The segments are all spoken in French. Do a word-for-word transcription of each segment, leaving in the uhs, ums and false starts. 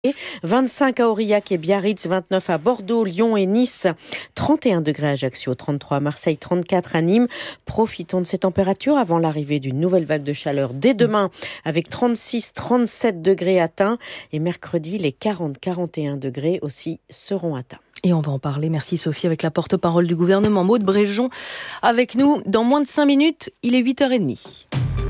vingt-cinq à Aurillac et Biarritz, vingt-neuf à Bordeaux, Lyon et Nice, trente et un degrés à Ajaccio, trente-trois à Marseille, trente-quatre à Nîmes. Profitons de ces températures avant l'arrivée d'une nouvelle vague de chaleur dès demain avec trente-six à trente-sept degrés atteints et mercredi les quarante à quarante et un degrés aussi seront atteints. Et on va en parler, merci Sophie, avec la porte-parole du gouvernement, Maud Bréjon, avec nous dans moins de cinq minutes, il est huit heures trente.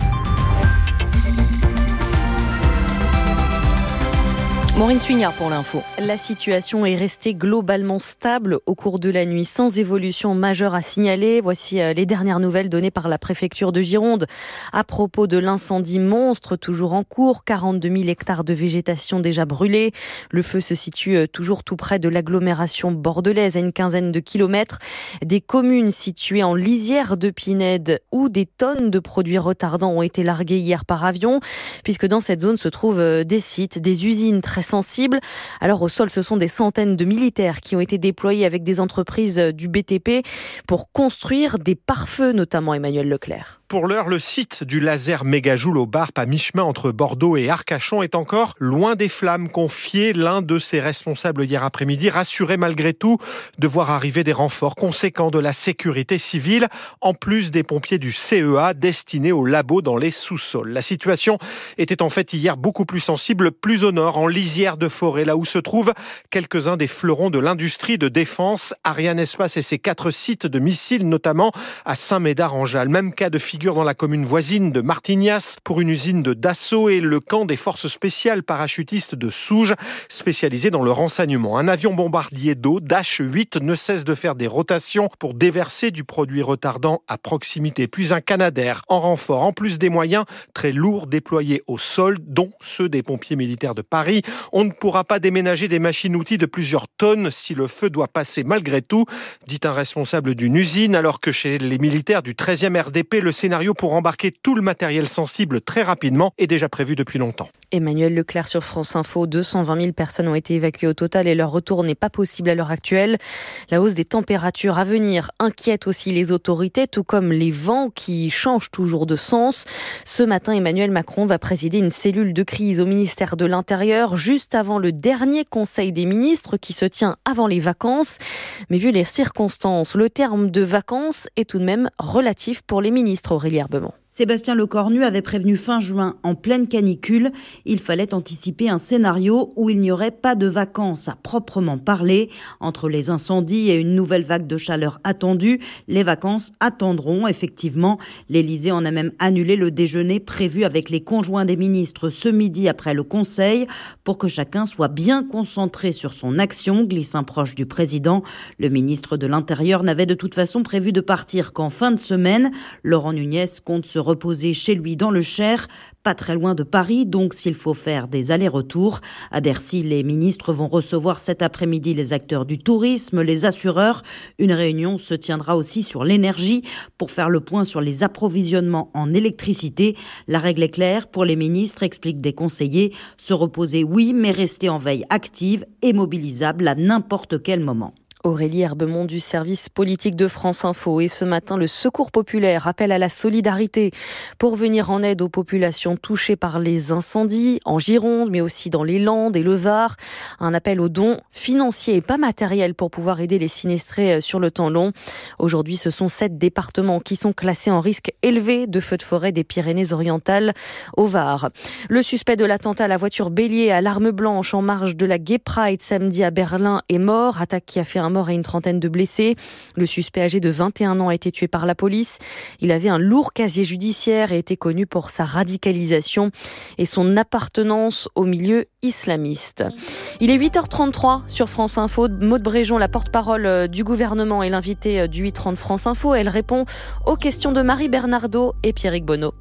Maureen Suignard pour l'info. La situation est restée globalement stable au cours de la nuit, sans évolution majeure à signaler. Voici les dernières nouvelles données par la préfecture de Gironde à propos de l'incendie monstre toujours en cours. quarante-deux mille hectares de végétation déjà brûlés. Le feu se situe toujours tout près de l'agglomération bordelaise, à une quinzaine de kilomètres. Des communes situées en lisière de Pinède où des tonnes de produits retardants ont été largués hier par avion, puisque dans cette zone se trouvent des sites, des usines très sensibles. Alors au sol, ce sont des centaines de militaires qui ont été déployés avec des entreprises du B T P pour construire des pare-feux, notamment Emmanuel Leclerc. Pour l'heure, le site du laser Mégajoule au Barp, à mi-chemin entre Bordeaux et Arcachon, est encore loin des flammes. Confié l'un de ses responsables hier après-midi, rassuré malgré tout de voir arriver des renforts conséquents de la sécurité civile, en plus des pompiers du C E A destinés au labo dans les sous-sols. La situation était en fait hier beaucoup plus sensible, plus au nord, en lisière de forêt, là où se trouvent quelques-uns des fleurons de l'industrie de défense. Ariane Espace et ses quatre sites de missiles, notamment à Saint-Médard-en-Jalles. Même cas de figure dans la commune voisine de Martignas pour une usine de Dassault et le camp des forces spéciales parachutistes de Souges, spécialisé dans le renseignement. Un avion bombardier d'eau, Dash huit, ne cesse de faire des rotations pour déverser du produit retardant à proximité. Puis un Canadair en renfort, en plus des moyens très lourds déployés au sol, dont ceux des pompiers militaires de Paris. On ne pourra pas déménager des machines-outils de plusieurs tonnes si le feu doit passer malgré tout, dit un responsable d'une usine, alors que chez les militaires du treizième R D P, le scénario pour embarquer tout le matériel sensible très rapidement est déjà prévu depuis longtemps. Emmanuel Leclerc sur France Info. deux cent vingt mille personnes ont été évacuées au total et leur retour n'est pas possible à l'heure actuelle. La hausse des températures à venir inquiète aussi les autorités, tout comme les vents qui changent toujours de sens. Ce matin, Emmanuel Macron va présider une cellule de crise au ministère de l'Intérieur, juste avant le dernier conseil des ministres qui se tient avant les vacances. Mais vu les circonstances, le terme de vacances est tout de même relatif pour les ministres. Aurélie Herbemont. Sébastien Lecornu avait prévenu fin juin, en pleine canicule, il fallait anticiper un scénario où il n'y aurait pas de vacances à proprement parler. Entre les incendies et une nouvelle vague de chaleur attendue, les vacances attendront effectivement. L'Élysée en a même annulé le déjeuner prévu avec les conjoints des ministres ce midi après le Conseil pour que chacun soit bien concentré sur son action, glisse un proche du président. Le ministre de l'Intérieur n'avait de toute façon prévu de partir qu'en fin de semaine. Laurent Nunez compte se reposer chez lui dans le Cher, pas très loin de Paris, donc s'il faut faire des allers-retours. À Bercy, les ministres vont recevoir cet après-midi les acteurs du tourisme, les assureurs. Une réunion se tiendra aussi sur l'énergie pour faire le point sur les approvisionnements en électricité. La règle est claire pour les ministres, expliquent des conseillers. Se reposer, oui, mais rester en veille active et mobilisable à n'importe quel moment. Aurélie Herbemont du service politique de France Info. Et ce matin, le Secours populaire appelle à la solidarité pour venir en aide aux populations touchées par les incendies en Gironde, mais aussi dans les Landes et le Var. Un appel aux dons financiers et pas matériels pour pouvoir aider les sinistrés sur le temps long. Aujourd'hui, ce sont sept départements qui sont classés en risque élevé de feux de forêt des Pyrénées-Orientales au Var. Le suspect de l'attentat à la voiture bélier à l'arme blanche en marge de la Gay Pride samedi à Berlin est mort. Attaque qui a fait un mort et une trentaine de blessés. Le suspect âgé de vingt et un ans a été tué par la police. Il avait un lourd casier judiciaire et était connu pour sa radicalisation et son appartenance au milieu islamiste. Il est huit heures trente-trois sur France Info. Maud Bréjon, la porte-parole du gouvernement, est l'invitée du huit trente France Info. Elle répond aux questions de Marie Bernardo et Pierrick Bonneau.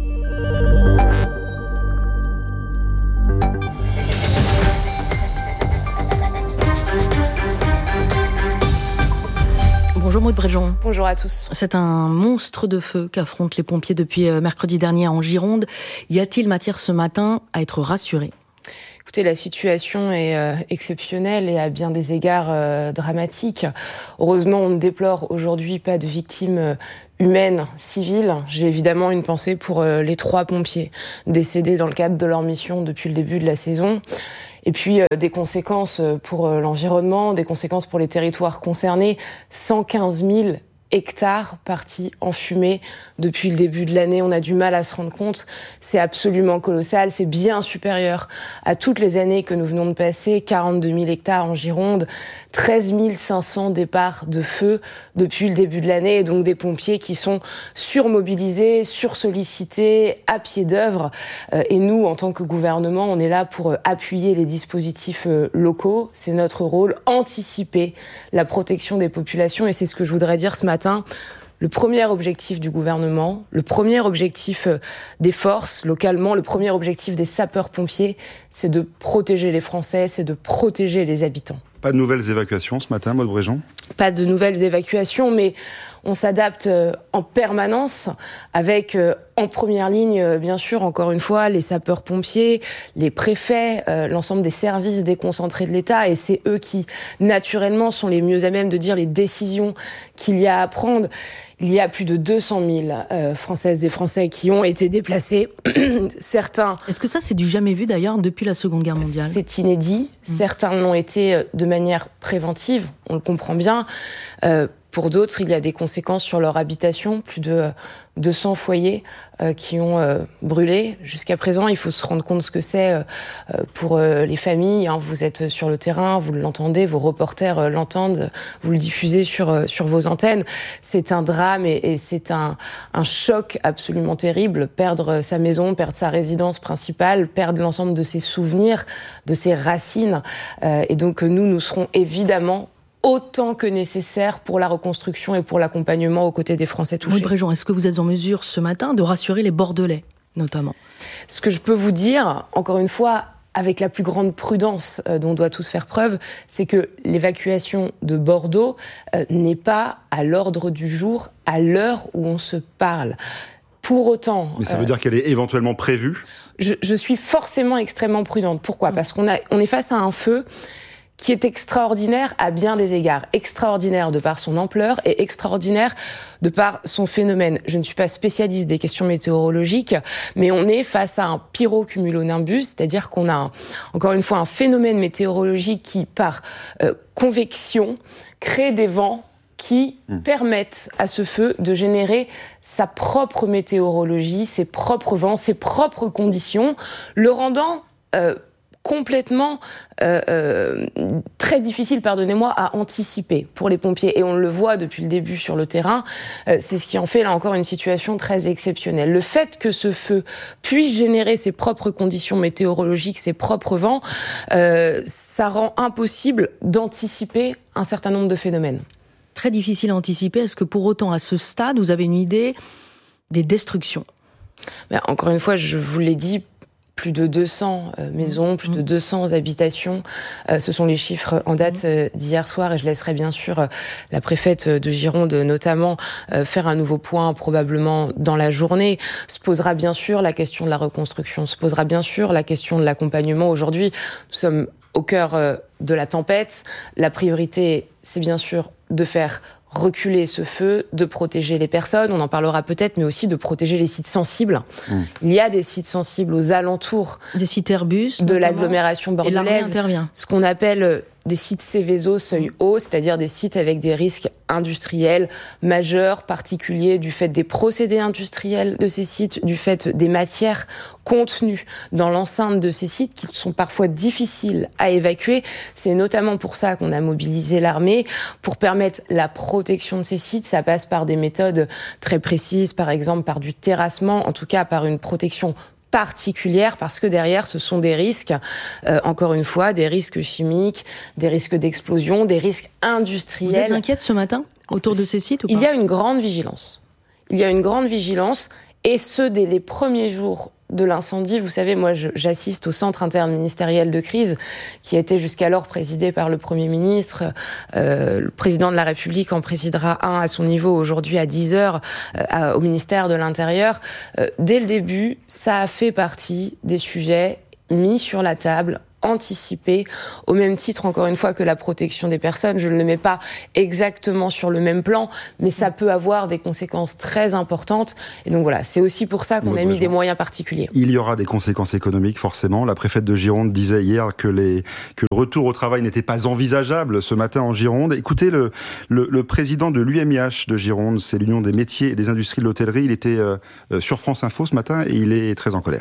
Bonjour Maud Bréjon. Bonjour à tous. C'est un monstre de feu qu'affrontent les pompiers depuis mercredi dernier en Gironde. Y a-t-il matière ce matin à être rassuré ? Écoutez, la situation est euh, exceptionnelle et à bien des égards euh, dramatique. Heureusement, on ne déplore aujourd'hui pas de victimes euh, humaines, civiles. J'ai évidemment une pensée pour euh, les trois pompiers décédés dans le cadre de leur mission depuis le début de la saison. Et puis euh, des conséquences pour euh, l'environnement, des conséquences pour les territoires concernés. cent quinze mille hectares partis en fumée depuis le début de l'année. On a du mal à se rendre compte. C'est absolument colossal. C'est bien supérieur à toutes les années que nous venons de passer. quarante-deux mille hectares en Gironde, treize mille cinq cents départs de feu depuis le début de l'année. Et donc des pompiers qui sont surmobilisés, sursollicités, à pied d'œuvre. Euh, et nous, en tant que gouvernement, on est là pour euh, appuyer les dispositifs euh, locaux. C'est notre rôle, anticiper la protection des populations. Et c'est ce que je voudrais dire ce matin. Le premier objectif du gouvernement, le premier objectif des forces localement, le premier objectif des sapeurs-pompiers, c'est de protéger les Français, c'est de protéger les habitants. Pas de nouvelles évacuations ce matin, Maude Bréjon ? Pas de nouvelles évacuations, mais on s'adapte en permanence avec, en première ligne, bien sûr, encore une fois, les sapeurs-pompiers, les préfets, euh, l'ensemble des services déconcentrés de l'État. Et c'est eux qui, naturellement, sont les mieux à même de dire les décisions qu'il y a à prendre. Il y a plus de deux cent mille euh, Françaises et Français qui ont été déplacés. Certains... Est-ce que ça, c'est du jamais vu, d'ailleurs, depuis la Seconde Guerre mondiale ? C'est inédit. Mmh. Certains l'ont été de manière préventive, on le comprend bien. Euh, Pour d'autres, il y a des conséquences sur leur habitation. Plus de deux cents foyers euh, qui ont euh, brûlé. Jusqu'à présent, il faut se rendre compte ce que c'est euh, pour euh, les familles. Hein. Vous êtes sur le terrain, vous l'entendez, vos reporters euh, l'entendent, vous le diffusez sur, euh, sur vos antennes. C'est un drame et, et c'est un, un choc absolument terrible. Perdre sa maison, perdre sa résidence principale, perdre l'ensemble de ses souvenirs, de ses racines. Euh, et donc, nous, nous serons évidemment autant que nécessaire pour la reconstruction et pour l'accompagnement aux côtés des Français touchés. Maude Bréjon, est-ce que vous êtes en mesure ce matin de rassurer les Bordelais, notamment ? Ce que je peux vous dire, encore une fois, avec la plus grande prudence euh, dont on doit tous faire preuve, c'est que l'évacuation de Bordeaux euh, n'est pas à l'ordre du jour à l'heure où on se parle. Pour autant... Mais ça veut euh, dire qu'elle est éventuellement prévue ? je, je suis forcément extrêmement prudente. Pourquoi ? Parce qu'on a, on est face à un feu qui est extraordinaire à bien des égards. Extraordinaire de par son ampleur et extraordinaire de par son phénomène. Je ne suis pas spécialiste des questions météorologiques, mais on est face à un pyrocumulonimbus, c'est-à-dire qu'on a, un, encore une fois, un phénomène météorologique qui, par euh, convection, crée des vents qui mmh. permettent à ce feu de générer sa propre météorologie, ses propres vents, ses propres conditions, le rendant... Euh, complètement euh, euh, très difficile, pardonnez-moi, à anticiper pour les pompiers. Et on le voit depuis le début sur le terrain, euh, c'est ce qui en fait là encore une situation très exceptionnelle. Le fait que ce feu puisse générer ses propres conditions météorologiques, ses propres vents, euh, ça rend impossible d'anticiper un certain nombre de phénomènes. Très difficile à anticiper. Est-ce que pour autant, à ce stade, vous avez une idée des destructions ? Ben, encore une fois, je vous l'ai dit, plus de deux cents euh, maisons, plus de deux cents habitations. Euh, ce sont les chiffres en date euh, d'hier soir et je laisserai bien sûr euh, la préfète de Gironde notamment euh, faire un nouveau point probablement dans la journée. Se posera bien sûr la question de la reconstruction, se posera bien sûr la question de l'accompagnement. Aujourd'hui, nous sommes au cœur euh, de la tempête. La priorité, c'est bien sûr de faire reculer ce feu, de protéger les personnes, on en parlera peut-être, mais aussi de protéger les sites sensibles. Mmh. Il y a des sites sensibles aux alentours des sites Airbus, de l'agglomération bordelaise, ce qu'on appelle des sites Seveso, seuil haut, c'est-à-dire des sites avec des risques industriels majeurs, particuliers, du fait des procédés industriels de ces sites, du fait des matières contenues dans l'enceinte de ces sites qui sont parfois difficiles à évacuer. C'est notamment pour ça qu'on a mobilisé l'armée, pour permettre la protection de ces sites. Ça passe par des méthodes très précises, par exemple par du terrassement, en tout cas par une protection particulière, parce que derrière, ce sont des risques, euh, encore une fois, des risques chimiques, des risques d'explosion, des risques industriels. Vous êtes inquiète ce matin autour de ces sites ou pas ? Il y a une grande vigilance. Il y a une grande vigilance, et ce, dès les premiers jours de l'incendie. Vous savez, moi, je, j'assiste au centre interministériel de crise, qui a été jusqu'alors présidé par le Premier ministre. Euh, le président de la République en présidera un à son niveau aujourd'hui à dix heures euh, à, au ministère de l'Intérieur. Euh, dès le début, ça a fait partie des sujets mis sur la table anticipé, au même titre, encore une fois, que la protection des personnes. Je ne le mets pas exactement sur le même plan, mais ça peut avoir des conséquences très importantes. Et donc voilà, c'est aussi pour ça qu'on a mis des moyens particuliers. Il y aura des conséquences économiques, forcément. La préfète de Gironde disait hier que, les, que le retour au travail n'était pas envisageable ce matin en Gironde. Écoutez, le, le, le président de l'U M I H de Gironde, c'est l'Union des métiers et des industries de l'hôtellerie, il était euh, sur France Info ce matin et il est très en colère.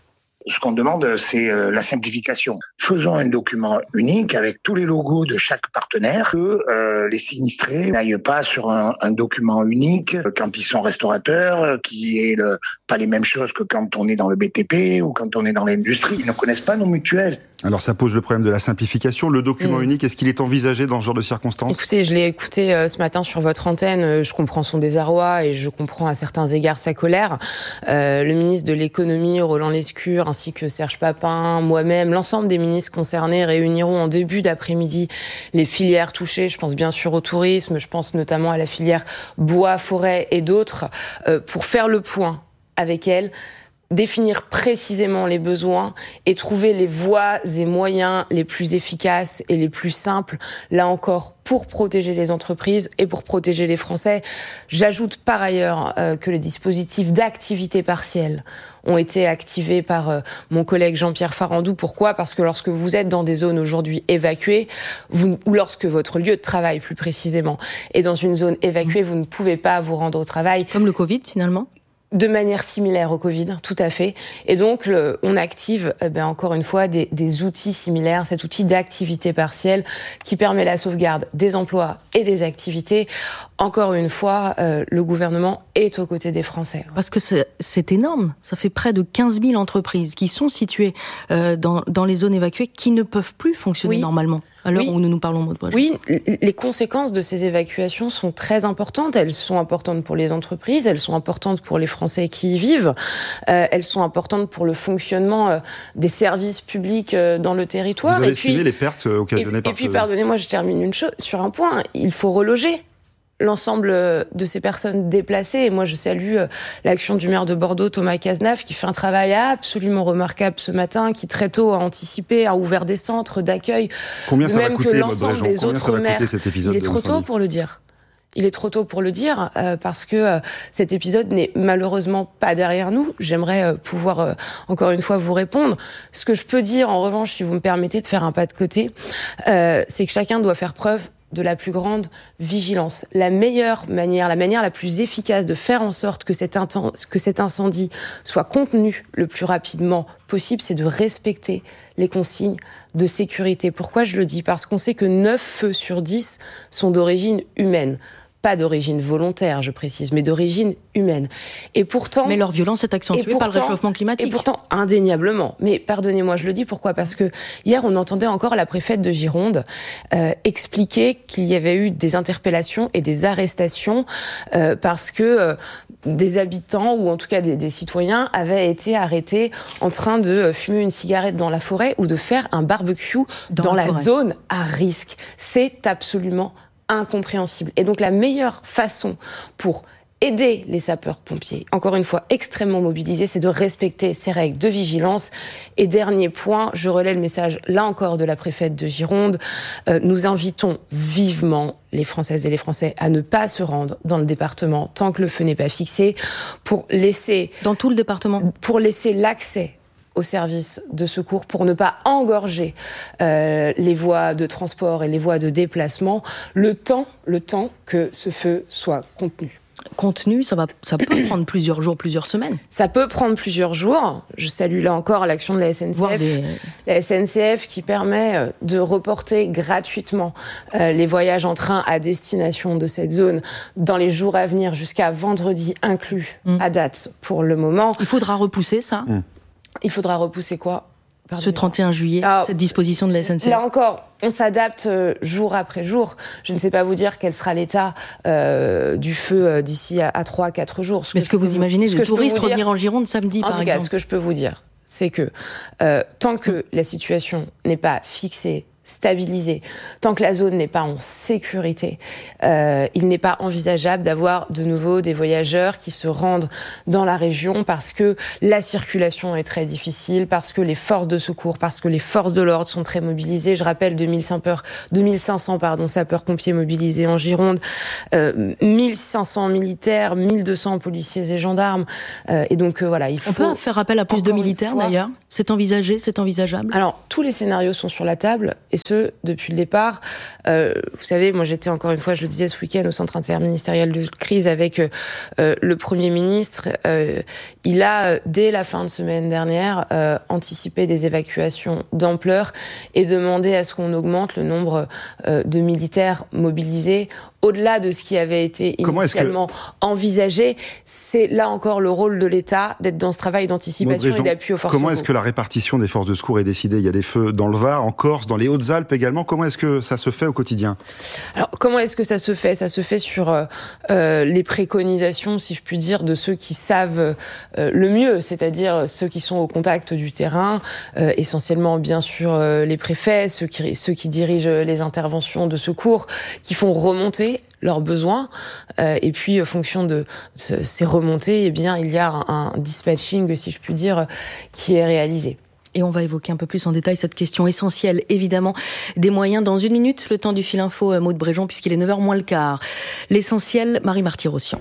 Ce qu'on demande, c'est la simplification. Faisons un document unique avec tous les logos de chaque partenaire, que euh, les sinistrés n'aillent pas sur un, un document unique quand ils sont restaurateurs, qui est le, pas les mêmes choses que quand on est dans le B T P ou quand on est dans l'industrie. Ils ne connaissent pas nos mutuelles. Alors ça pose le problème de la simplification. Le document mmh. unique, est-ce qu'il est envisagé dans ce genre de circonstances ? Écoutez, je l'ai écouté euh, ce matin sur votre antenne. Je comprends son désarroi et je comprends à certains égards sa colère. Euh, le ministre de l'économie, Roland Lescure, ainsi que Serge Papin, moi-même, l'ensemble des ministres concernés réuniront en début d'après-midi les filières touchées. Je pense bien sûr au tourisme, je pense notamment à la filière bois, forêt et d'autres, euh, pour faire le point avec elles, définir précisément les besoins et trouver les voies et moyens les plus efficaces et les plus simples, là encore, pour protéger les entreprises et pour protéger les Français. J'ajoute par ailleurs euh, que les dispositifs d'activité partielle ont été activés par euh, mon collègue Jean-Pierre Farandou. Pourquoi ? Parce que lorsque vous êtes dans des zones aujourd'hui évacuées, vous, ou lorsque votre lieu de travail, plus précisément, est dans une zone évacuée, vous ne pouvez pas vous rendre au travail. Comme le Covid, finalement ? De manière similaire au Covid, tout à fait. Et donc, le, on active, eh ben, encore une fois, des, des outils similaires, cet outil d'activité partielle qui permet la sauvegarde des emplois et des activités. Encore une fois, euh, le gouvernement est aux côtés des Français. Parce que c'est, c'est énorme. Ça fait près de quinze mille entreprises qui sont situées euh, dans, dans les zones évacuées qui ne peuvent plus fonctionner oui. normalement. À l'heure oui. où nous nous parlons, Maud Brejon. Oui, les conséquences de ces évacuations sont très importantes. Elles sont importantes pour les entreprises, elles sont importantes pour les Français qui y vivent, euh, elles sont importantes pour le fonctionnement euh, des services publics euh, dans le territoire. Vous avez et estimé puis, les pertes occasionnées et, par Et puis, ce... pardonnez-moi, je termine une chose, sur un point, il faut reloger l'ensemble de ces personnes déplacées. Et moi, je salue l'action du maire de Bordeaux, Thomas Cazenave, qui fait un travail absolument remarquable ce matin, qui très tôt a anticipé, a ouvert des centres d'accueil. Combien ça même va coûter, que l'ensemble Maud Brejon ? des Combien autres ça va maires. coûter cet épisode Il est trop tôt pour le dire. Il est trop tôt pour le dire, euh, parce que euh, cet épisode n'est malheureusement pas derrière nous. J'aimerais euh, pouvoir, euh, encore une fois, vous répondre. Ce que je peux dire, en revanche, si vous me permettez de faire un pas de côté, euh, c'est que chacun doit faire preuve de la plus grande vigilance. La meilleure manière, la manière la plus efficace de faire en sorte que cet, inten- que cet incendie soit contenu le plus rapidement possible, c'est de respecter les consignes de sécurité. Pourquoi je le dis ? Parce qu'on sait que neuf feux sur dix sont d'origine humaine. Pas d'origine volontaire, je précise, mais d'origine humaine. Et pourtant... Mais leur violence est accentuée pourtant, par le réchauffement climatique. Et pourtant, indéniablement. Mais pardonnez-moi, je le dis, pourquoi ? Parce que hier, on entendait encore la préfète de Gironde euh, expliquer qu'il y avait eu des interpellations et des arrestations euh, parce que euh, des habitants, ou en tout cas des, des citoyens, avaient été arrêtés en train de fumer une cigarette dans la forêt ou de faire un barbecue dans, dans la, la zone à risque. C'est absolument incompréhensible. Et donc la meilleure façon pour aider les sapeurs-pompiers, encore une fois extrêmement mobilisés, c'est de respecter ces règles de vigilance. Et dernier point, je relais le message là encore de la préfète de Gironde, euh, nous invitons vivement les Françaises et les Français à ne pas se rendre dans le département tant que le feu n'est pas fixé, pour laisser... Dans tout le département ? Pour laisser l'accès au service de secours, pour ne pas engorger euh, les voies de transport et les voies de déplacement, le temps, le temps que ce feu soit contenu. Contenu, ça va, ça peut prendre plusieurs jours, plusieurs semaines. Ça peut prendre plusieurs jours. Je salue là encore l'action de la S N C F, des... la S N C F qui permet de reporter gratuitement euh, les voyages en train à destination de cette zone dans les jours à venir, jusqu'à vendredi inclus, mmh. à date pour le moment. Il faudra repousser ça. Mmh. Il faudra repousser quoi ? Ce trente et un juillet, Alors, cette disposition de la S N C F. Là encore, on s'adapte euh, jour après jour. Je ne sais pas vous dire quel sera l'état euh, du feu euh, d'ici à, à trois à quatre jours. Ce Mais est-ce que, que vous imaginez les touristes revenir dire, en Gironde samedi, par exemple ? En tout cas, ce que je peux vous dire, c'est que euh, tant que la situation n'est pas fixée stabilisé. Tant que la zone n'est pas en sécurité, euh, il n'est pas envisageable d'avoir de nouveau des voyageurs qui se rendent dans la région parce que la circulation est très difficile, parce que les forces de secours, parce que les forces de l'ordre sont très mobilisées. Je rappelle deux mille cinq cents pardon, sapeurs-pompiers mobilisés en Gironde, euh, mille cinq cents militaires, mille deux cents policiers et gendarmes. Euh, et donc euh, voilà, il faut... On peut faire appel à plus de militaires fois, d'ailleurs. C'est envisagé, c'est envisageable. Alors tous les scénarios sont sur la table. Et ce, depuis le départ. Euh, vous savez, moi j'étais encore une fois, je le disais ce week-end, au centre interministériel de crise avec euh, le Premier ministre. Euh, il a, dès la fin de semaine dernière, euh, anticipé des évacuations d'ampleur et demandé à ce qu'on augmente le nombre euh, de militaires mobilisés au-delà de ce qui avait été initialement que... envisagé. C'est là encore le rôle de l'État d'être dans ce travail d'anticipation Maud et d'appui aux forces. Comment est-ce que la répartition des forces de secours est décidée ? Il y a des feux dans le Var, en Corse, dans les Hautes-Alpes également. Comment est-ce que ça se fait au quotidien ? Alors, comment est-ce que ça se fait ? Ça se fait sur euh, les préconisations, si je puis dire, de ceux qui savent euh, le mieux, c'est-à-dire ceux qui sont au contact du terrain, euh, essentiellement bien sûr euh, les préfets, ceux qui, ceux qui dirigent les interventions de secours, qui font remonter leurs besoins, euh, et puis en fonction de ces remontées, eh bien, il y a un, un dispatching, si je puis dire, qui est réalisé. Et on va évoquer un peu plus en détail cette question essentielle, évidemment, des moyens dans une minute, le temps du fil info, Maud Bréjon, puisqu'il est neuf heures moins le quart. L'essentiel, Marie Marty-Rossian.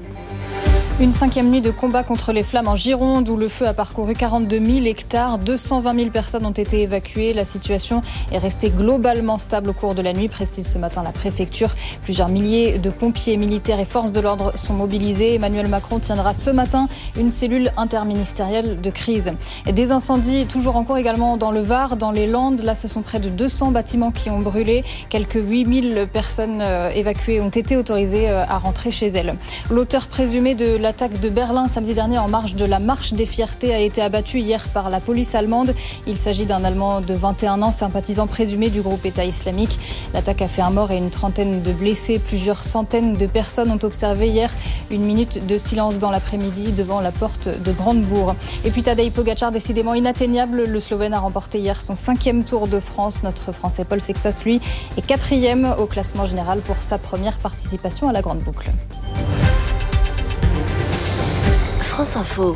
Une cinquième nuit de combat contre les flammes en Gironde où le feu a parcouru quarante-deux mille hectares. deux cent vingt mille personnes ont été évacuées. La situation est restée globalement stable au cours de la nuit, précise ce matin la préfecture. Plusieurs milliers de pompiers, militaires et forces de l'ordre sont mobilisés. Emmanuel Macron tiendra ce matin une cellule interministérielle de crise. Et des incendies toujours en cours également dans le Var, dans les Landes. Là, ce sont près de deux cents bâtiments qui ont brûlé. Quelques huit mille personnes évacuées ont été autorisées à rentrer chez elles. L'auteur présumé de l'attaque de Berlin samedi dernier en marge de la Marche des Fiertés a été abattu hier par la police allemande. Il s'agit d'un Allemand de vingt et un ans, sympathisant présumé du groupe État islamique. L'attaque a fait un mort et une trentaine de blessés. Plusieurs centaines de personnes ont observé hier une minute de silence dans l'après-midi devant la porte de Brandebourg. Et puis Tadej Pogačar, décidément inatteignable. Le Slovène a remporté hier son cinquième Tour de France. Notre Français Paul Sexas, lui, est quatrième au classement général pour sa première participation à la Grande Boucle. France Info.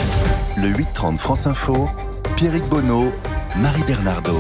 Le huit trente France Info, Pierrick Bonneau, Marie Bernardo.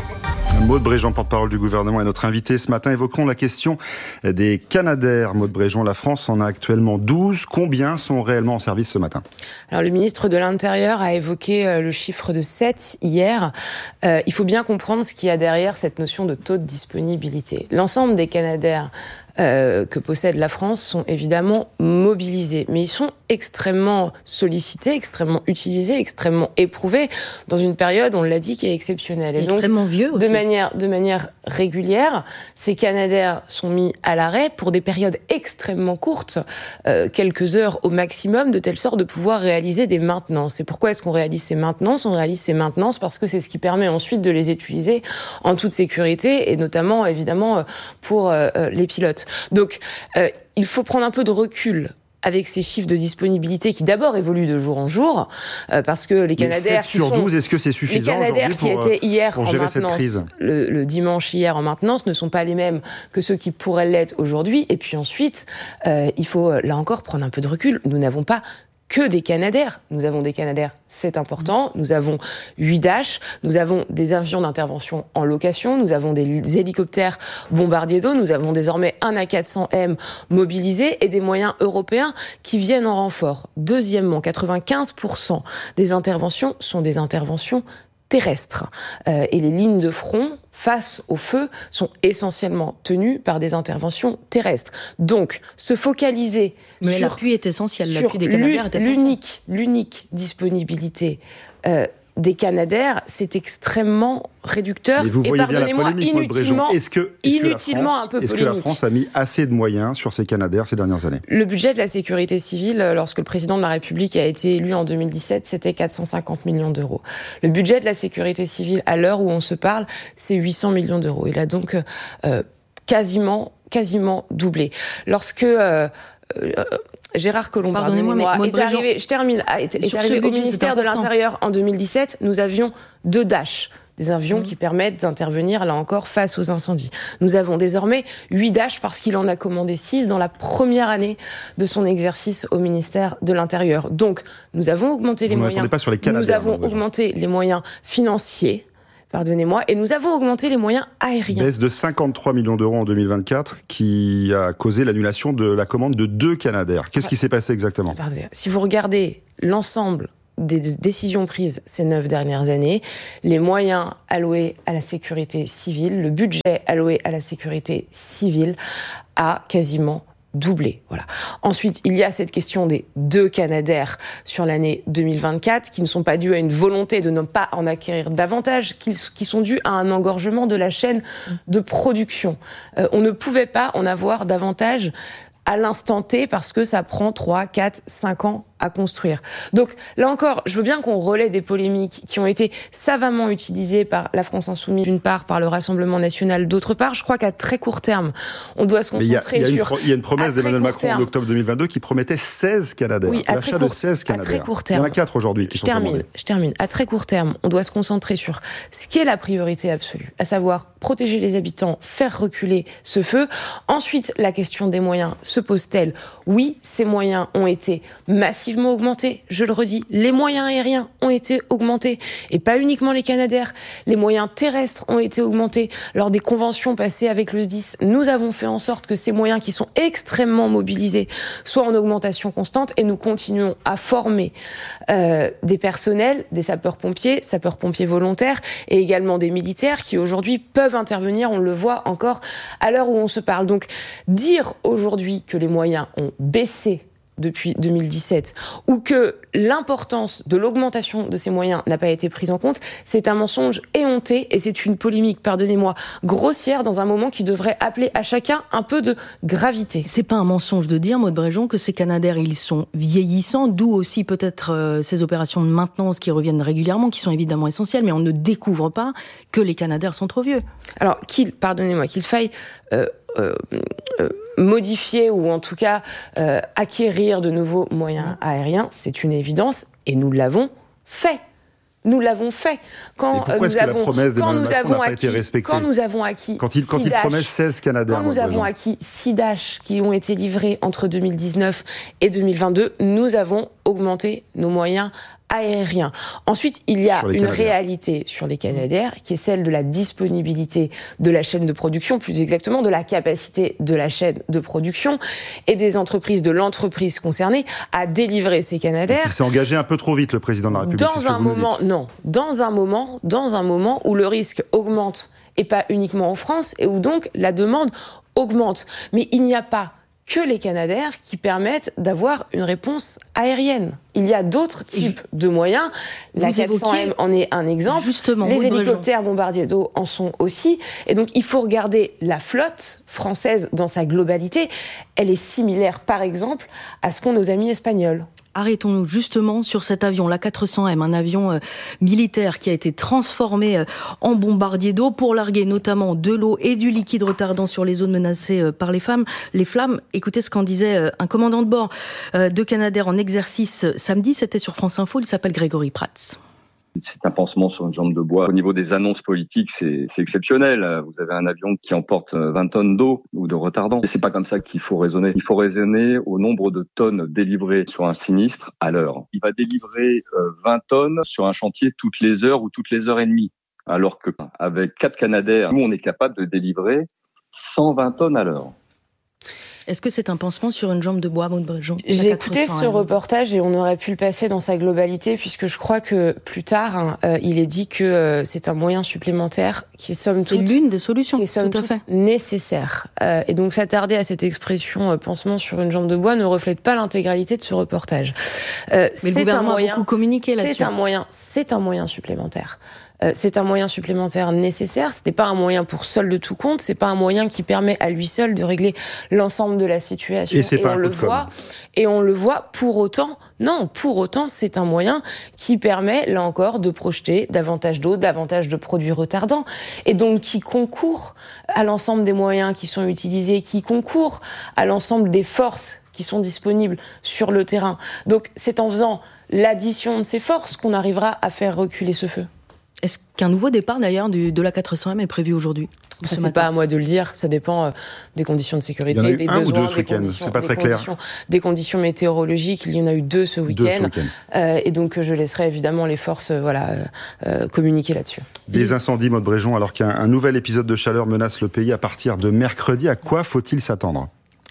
Maud Bréjon, porte-parole du gouvernement, est notre invitée ce matin. Évoquons la question des Canadair. Maud Bréjon, la France en a actuellement douze. Combien sont réellement en service ce matin ? Alors, le ministre de l'Intérieur a évoqué le chiffre de sept hier. Euh, il faut bien comprendre ce qu'il y a derrière cette notion de taux de disponibilité. L'ensemble des Canadair Euh, que possède la France sont évidemment mobilisés, mais ils sont extrêmement sollicités, extrêmement utilisés, extrêmement éprouvés dans une période, on l'a dit, qui est exceptionnelle. Et extrêmement donc, vieux aussi. De manière, de manière régulière, ces Canadair sont mis à l'arrêt pour des périodes extrêmement courtes, euh, quelques heures au maximum, de telle sorte de pouvoir réaliser des maintenances. Et pourquoi est-ce qu'on réalise ces maintenances ? On réalise ces maintenances parce que c'est ce qui permet ensuite de les utiliser en toute sécurité, et notamment, évidemment, pour euh, les pilotes. Donc, euh, il faut prendre un peu de recul avec ces chiffres de disponibilité qui d'abord évoluent de jour en jour, euh, parce que les Canadair qui sont... sur douze, est-ce que c'est suffisant les Canadair qui pour, étaient hier pour en maintenance, le, le dimanche hier en maintenance, ne sont pas les mêmes que ceux qui pourraient l'être aujourd'hui. Et puis ensuite, euh, il faut là encore prendre un peu de recul. Nous n'avons pas que des Canadair. Nous avons des Canadair, c'est important. Nous avons huit Dash, nous avons des avions d'intervention en location, nous avons des hélicoptères bombardiers d'eau, nous avons désormais un A quatre cents M mobilisé et des moyens européens qui viennent en renfort. Deuxièmement, quatre-vingt-quinze pour cent des interventions sont des interventions terrestres. Euh, et les lignes de front face au feu sont essentiellement tenues par des interventions terrestres. Donc, se focaliser Mais sur, l'appui est essentiel, l'appui des Canadair est essentiel. L'unique, l'unique disponibilité euh, des Canadair, c'est extrêmement réducteur. Et vous voyez et bien la polémique, Maud Bréjon. Est-ce que, est-ce inutilement que la France, un peu est-ce que la France a mis assez de moyens sur ces Canadair ces dernières années ? Le budget de la sécurité civile, lorsque le président de la République a été élu en deux mille dix-sept, c'était quatre cent cinquante millions d'euros. Le budget de la sécurité civile, à l'heure où on se parle, c'est huit cents millions d'euros. Il a donc euh, quasiment, quasiment doublé. Lorsque... Euh, euh, Gérard Collomb, pardonnez-moi, mais est arrivé, je termine, est, est arrivé au ministère de l'Intérieur en deux mille dix-sept, nous avions deux Dash, avions mmh. qui permettent d'intervenir, là encore, face aux incendies. Nous avons désormais huit Dash parce qu'il en a commandé six dans la première année de son exercice au ministère de l'Intérieur. Donc, nous avons augmenté les Vous moyens. Pas sur les Canadair, nous avons augmenté les moyens financiers. Pardonnez-moi, et nous avons augmenté les moyens aériens. Baisse de cinquante-trois millions d'euros en deux mille vingt-quatre qui a causé l'annulation de la commande de deux Canadair. Qu'est-ce qui s'est passé exactement ? Pardonnez. Si vous regardez l'ensemble des décisions prises ces neuf dernières années, les moyens alloués à la sécurité civile, le budget alloué à la sécurité civile a quasiment doublé. Voilà. Ensuite, il y a cette question des deux Canadair sur l'année deux mille vingt-quatre qui ne sont pas dus à une volonté de ne pas en acquérir davantage, qui, qui sont dus à un engorgement de la chaîne de production. Euh, on ne pouvait pas en avoir davantage à l'instant T parce que ça prend trois, quatre, cinq ans à construire. Donc, là encore, je veux bien qu'on relaie des polémiques qui ont été savamment utilisées par la France Insoumise, d'une part, par le Rassemblement National, d'autre part. Je crois qu'à très court terme, on doit se concentrer il y a, il y a sur... Il y a une promesse d'Emmanuel Macron terme. en octobre deux mille vingt-deux qui promettait seize Canadair. Oui, à l'achat très court, de seize Canadair. À très court terme. Il y en a quatre aujourd'hui qui je sont termine, commandés. Je termine. À très court terme, on doit se concentrer sur ce qui est la priorité absolue, à savoir protéger les habitants, faire reculer ce feu. Ensuite, la question des moyens se pose-t-elle ? Oui, ces moyens ont été massivement augmentés. Je le redis, les moyens aériens ont été augmentés, et pas uniquement les Canadair. Les moyens terrestres ont été augmentés. Lors des conventions passées avec le S D I S, nous avons fait en sorte que ces moyens qui sont extrêmement mobilisés soient en augmentation constante, et nous continuons à former euh, des personnels, des sapeurs-pompiers, sapeurs-pompiers volontaires, et également des militaires qui aujourd'hui peuvent intervenir, on le voit encore à l'heure où on se parle. Donc, dire aujourd'hui que les moyens ont baissé depuis deux mille dix-sept, ou que l'importance de l'augmentation de ces moyens n'a pas été prise en compte, c'est un mensonge éhonté, et c'est une polémique, pardonnez-moi, grossière dans un moment qui devrait appeler à chacun un peu de gravité. C'est pas un mensonge de dire, Maud Bréjon, que ces Canadair, ils sont vieillissants, d'où aussi peut-être euh, ces opérations de maintenance qui reviennent régulièrement, qui sont évidemment essentielles, mais on ne découvre pas que les Canadair sont trop vieux. Alors, qu'il, pardonnez-moi, qu'il faille... Euh, euh, euh, modifier ou en tout cas euh, acquérir de nouveaux moyens aériens, c'est une évidence, et nous l'avons fait. Nous l'avons fait. Quand et pourquoi nous est-ce que avons, la promesse d'Emmanuel Macron n'a pas acquis, été respectée ? Quand nous avons acquis quand il, quand il promet seize Canadair, quand nous avons acquis six Dash qui ont été livrés entre deux mille dix-neuf et deux mille vingt-deux, nous avons augmenté nos moyens aériens. Ensuite, il y a une Canadair. réalité sur les Canadair qui est celle de la disponibilité de la chaîne de production, plus exactement de la capacité de la chaîne de production et des entreprises, de l'entreprise concernée à délivrer ces Canadair. Donc il s'est engagé un peu trop vite, le président de la République. Dans un moment, non, dans un moment, dans un moment où le risque augmente, et pas uniquement en France, et où donc la demande augmente. Mais il n'y a pas que les Canadair qui permettent d'avoir une réponse aérienne. Il y a d'autres types je... de moyens. La quatre cents M en est un exemple. Justement, les hélicoptères bombardiers d'eau en sont aussi. Et donc, il faut regarder la flotte française dans sa globalité. Elle est similaire, par exemple, à ce qu'ont nos amis espagnols. Arrêtons-nous justement sur cet avion, la quatre cents M, un avion euh, militaire qui a été transformé euh, en bombardier d'eau pour larguer notamment de l'eau et du liquide retardant sur les zones menacées euh, par les flammes. Les flammes, écoutez ce qu'en disait euh, un commandant de bord euh, de Canadair en exercice euh, samedi, c'était sur France Info, il s'appelle Grégory Prats. C'est un pansement sur une jambe de bois. Au niveau des annonces politiques, c'est, c'est exceptionnel. Vous avez un avion qui emporte vingt tonnes d'eau ou de retardant. Et c'est pas comme ça qu'il faut raisonner. Il faut raisonner au nombre de tonnes délivrées sur un sinistre à l'heure. Il va délivrer vingt tonnes sur un chantier toutes les heures ou toutes les heures et demie. Alors que avec quatre Canadair, nous, on est capable de délivrer cent vingt tonnes à l'heure. Est-ce que c'est un pansement sur une jambe de bois, Maud Bréjon ? J'ai écouté ce reportage et on aurait pu le passer dans sa globalité, puisque je crois que plus tard, hein, euh, il est dit que euh, c'est un moyen supplémentaire qui est somme toute... C'est l'une des solutions, qui est somme tout à toute fait. nécessaire. Euh, et donc s'attarder à cette expression euh, pansement sur une jambe de bois ne reflète pas l'intégralité de ce reportage. Euh, Mais le gouvernement a beaucoup communiqué là-dessus. C'est un moyen, c'est un moyen supplémentaire. C'est un moyen supplémentaire nécessaire. Ce n'est pas un moyen pour seul de tout compte. C'est pas un moyen qui permet à lui seul de régler l'ensemble de la situation. Et, c'est et pas on le voit. Et on le voit. Pour autant, non. Pour autant, c'est un moyen qui permet, là encore, de projeter davantage d'eau, davantage de produits retardants, et donc qui concourt à l'ensemble des moyens qui sont utilisés, qui concourt à l'ensemble des forces qui sont disponibles sur le terrain. Donc, c'est en faisant l'addition de ces forces qu'on arrivera à faire reculer ce feu. Est-ce qu'un nouveau départ d'ailleurs du, de l'A quatre cents M est prévu aujourd'hui? Ça, c'est pas à moi de le dire, ça dépend euh, des conditions de sécurité, il y en a eu des un besoins, ou deux ce des week-end, conditions, c'est pas très des clair. Conditions, des conditions météorologiques, il y en a eu deux ce week-end, deux ce week-end. Euh, et donc je laisserai évidemment les forces euh, voilà, euh, euh, communiquer là-dessus. Des incendies, Maude Bréjon, alors qu'un un nouvel épisode de chaleur menace le pays à partir de mercredi, à quoi faut-il s'attendre ?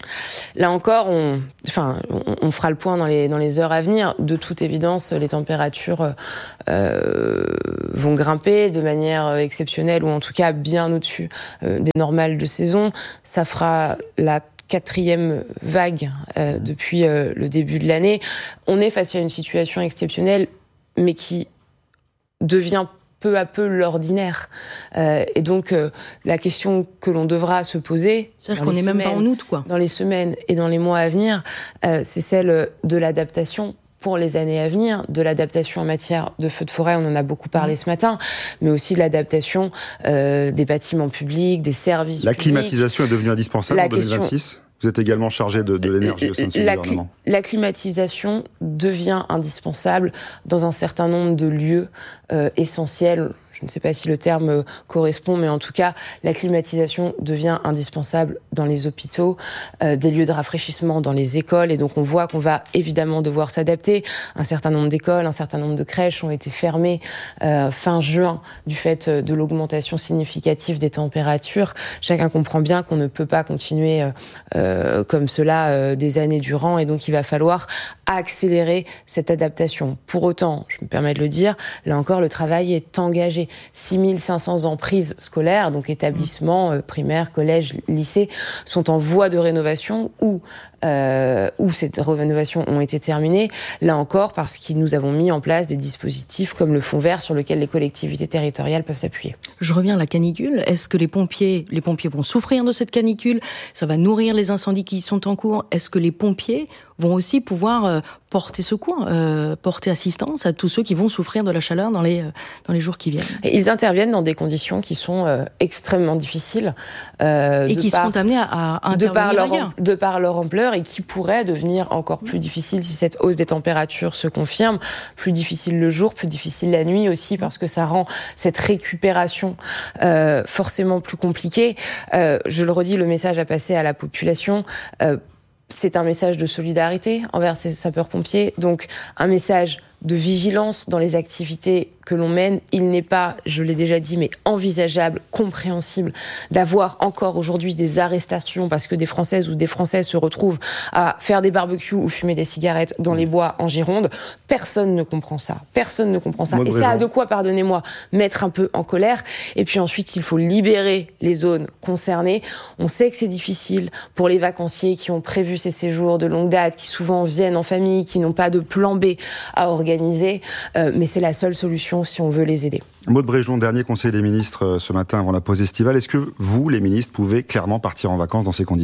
Là encore, on, enfin, on, on fera le point dans les, dans les heures à venir. De toute évidence, les températures euh, vont grimper de manière exceptionnelle, ou en tout cas bien au-dessus euh, des normales de saison. Ça fera la quatrième vague euh, depuis euh, le début de l'année. On est face à une situation exceptionnelle, mais qui devient peu à peu l'ordinaire. Euh, et donc, euh, la question que l'on devra se poser... C'est-à-dire qu'on n'est même pas en août, quoi. Dans les semaines et dans les mois à venir, euh, c'est celle de l'adaptation pour les années à venir, de l'adaptation en matière de feux de forêt, on en a beaucoup parlé ce matin, mais aussi de l'adaptation euh, des bâtiments publics, des services La publics. La climatisation est devenue indispensable la en deux mille vingt-six question... Vous êtes également chargé de, de l'énergie au sein de ce la gouvernement. Cli- la climatisation devient indispensable dans un certain nombre de lieux euh, essentiels. Je ne sais pas si le terme euh, correspond, mais en tout cas, la climatisation devient indispensable dans les hôpitaux, euh, des lieux de rafraîchissement dans les écoles. Et donc, on voit qu'on va évidemment devoir s'adapter. Un certain nombre d'écoles, un certain nombre de crèches ont été fermées euh, fin juin du fait de l'augmentation significative des températures. Chacun comprend bien qu'on ne peut pas continuer euh, euh, comme cela euh, des années durant. Et donc, il va falloir accélérer cette adaptation. Pour autant, je me permets de le dire, là encore, le travail est engagé. six mille cinq cents emprises scolaires, donc établissements euh, primaires, collèges, lycées, sont en voie de rénovation ou euh, où ces rénovations ont été terminées. Là encore, parce que nous avons mis en place des dispositifs comme le fonds vert sur lequel les collectivités territoriales peuvent s'appuyer. Je reviens à la canicule. Est-ce que les pompiers, les pompiers vont souffrir de cette canicule ? Ça va nourrir les incendies qui sont en cours. Est-ce que les pompiers vont aussi pouvoir euh, porter secours, euh, porter assistance à tous ceux qui vont souffrir de la chaleur dans les, euh, dans les jours qui viennent. Et ils interviennent dans des conditions qui sont euh, extrêmement difficiles. Euh, et qui par, seront amenés à, à intervenir de par, leur, ailleurs. de par leur ampleur, et qui pourraient devenir encore plus difficiles si cette hausse des températures se confirme. Plus difficile le jour, plus difficile la nuit aussi, parce que ça rend cette récupération euh, forcément plus compliquée. Euh, je le redis, le message à passer à la population... Euh, c'est un message de solidarité envers ces sapeurs-pompiers, donc un message de vigilance dans les activités que l'on mène. Il n'est pas, je l'ai déjà dit, mais envisageable, compréhensible d'avoir encore aujourd'hui des arrestations parce que des Françaises ou des Français se retrouvent à faire des barbecues ou fumer des cigarettes dans les bois en Gironde. Personne ne comprend ça. Personne ne comprend ça. Et ça a de quoi, pardonnez-moi, mettre un peu en colère. Et puis ensuite, il faut libérer les zones concernées. On sait que c'est difficile pour les vacanciers qui ont prévu ces séjours de longue date, qui souvent viennent en famille, qui n'ont pas de plan B à organiser. Euh, mais c'est la seule solution si on veut les aider. Maude Bréjon, dernier conseil des ministres ce matin avant la pause estivale. Est-ce que vous, les ministres, pouvez clairement partir en vacances dans ces conditions ?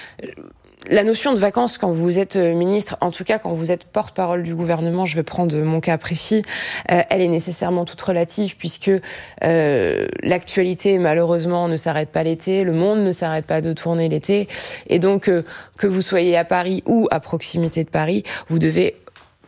La notion de vacances, quand vous êtes ministre, en tout cas quand vous êtes porte-parole du gouvernement, je vais prendre mon cas précis, euh, elle est nécessairement toute relative puisque euh, l'actualité, malheureusement, ne s'arrête pas l'été, le monde ne s'arrête pas de tourner l'été, et donc euh, que vous soyez à Paris ou à proximité de Paris, vous devez...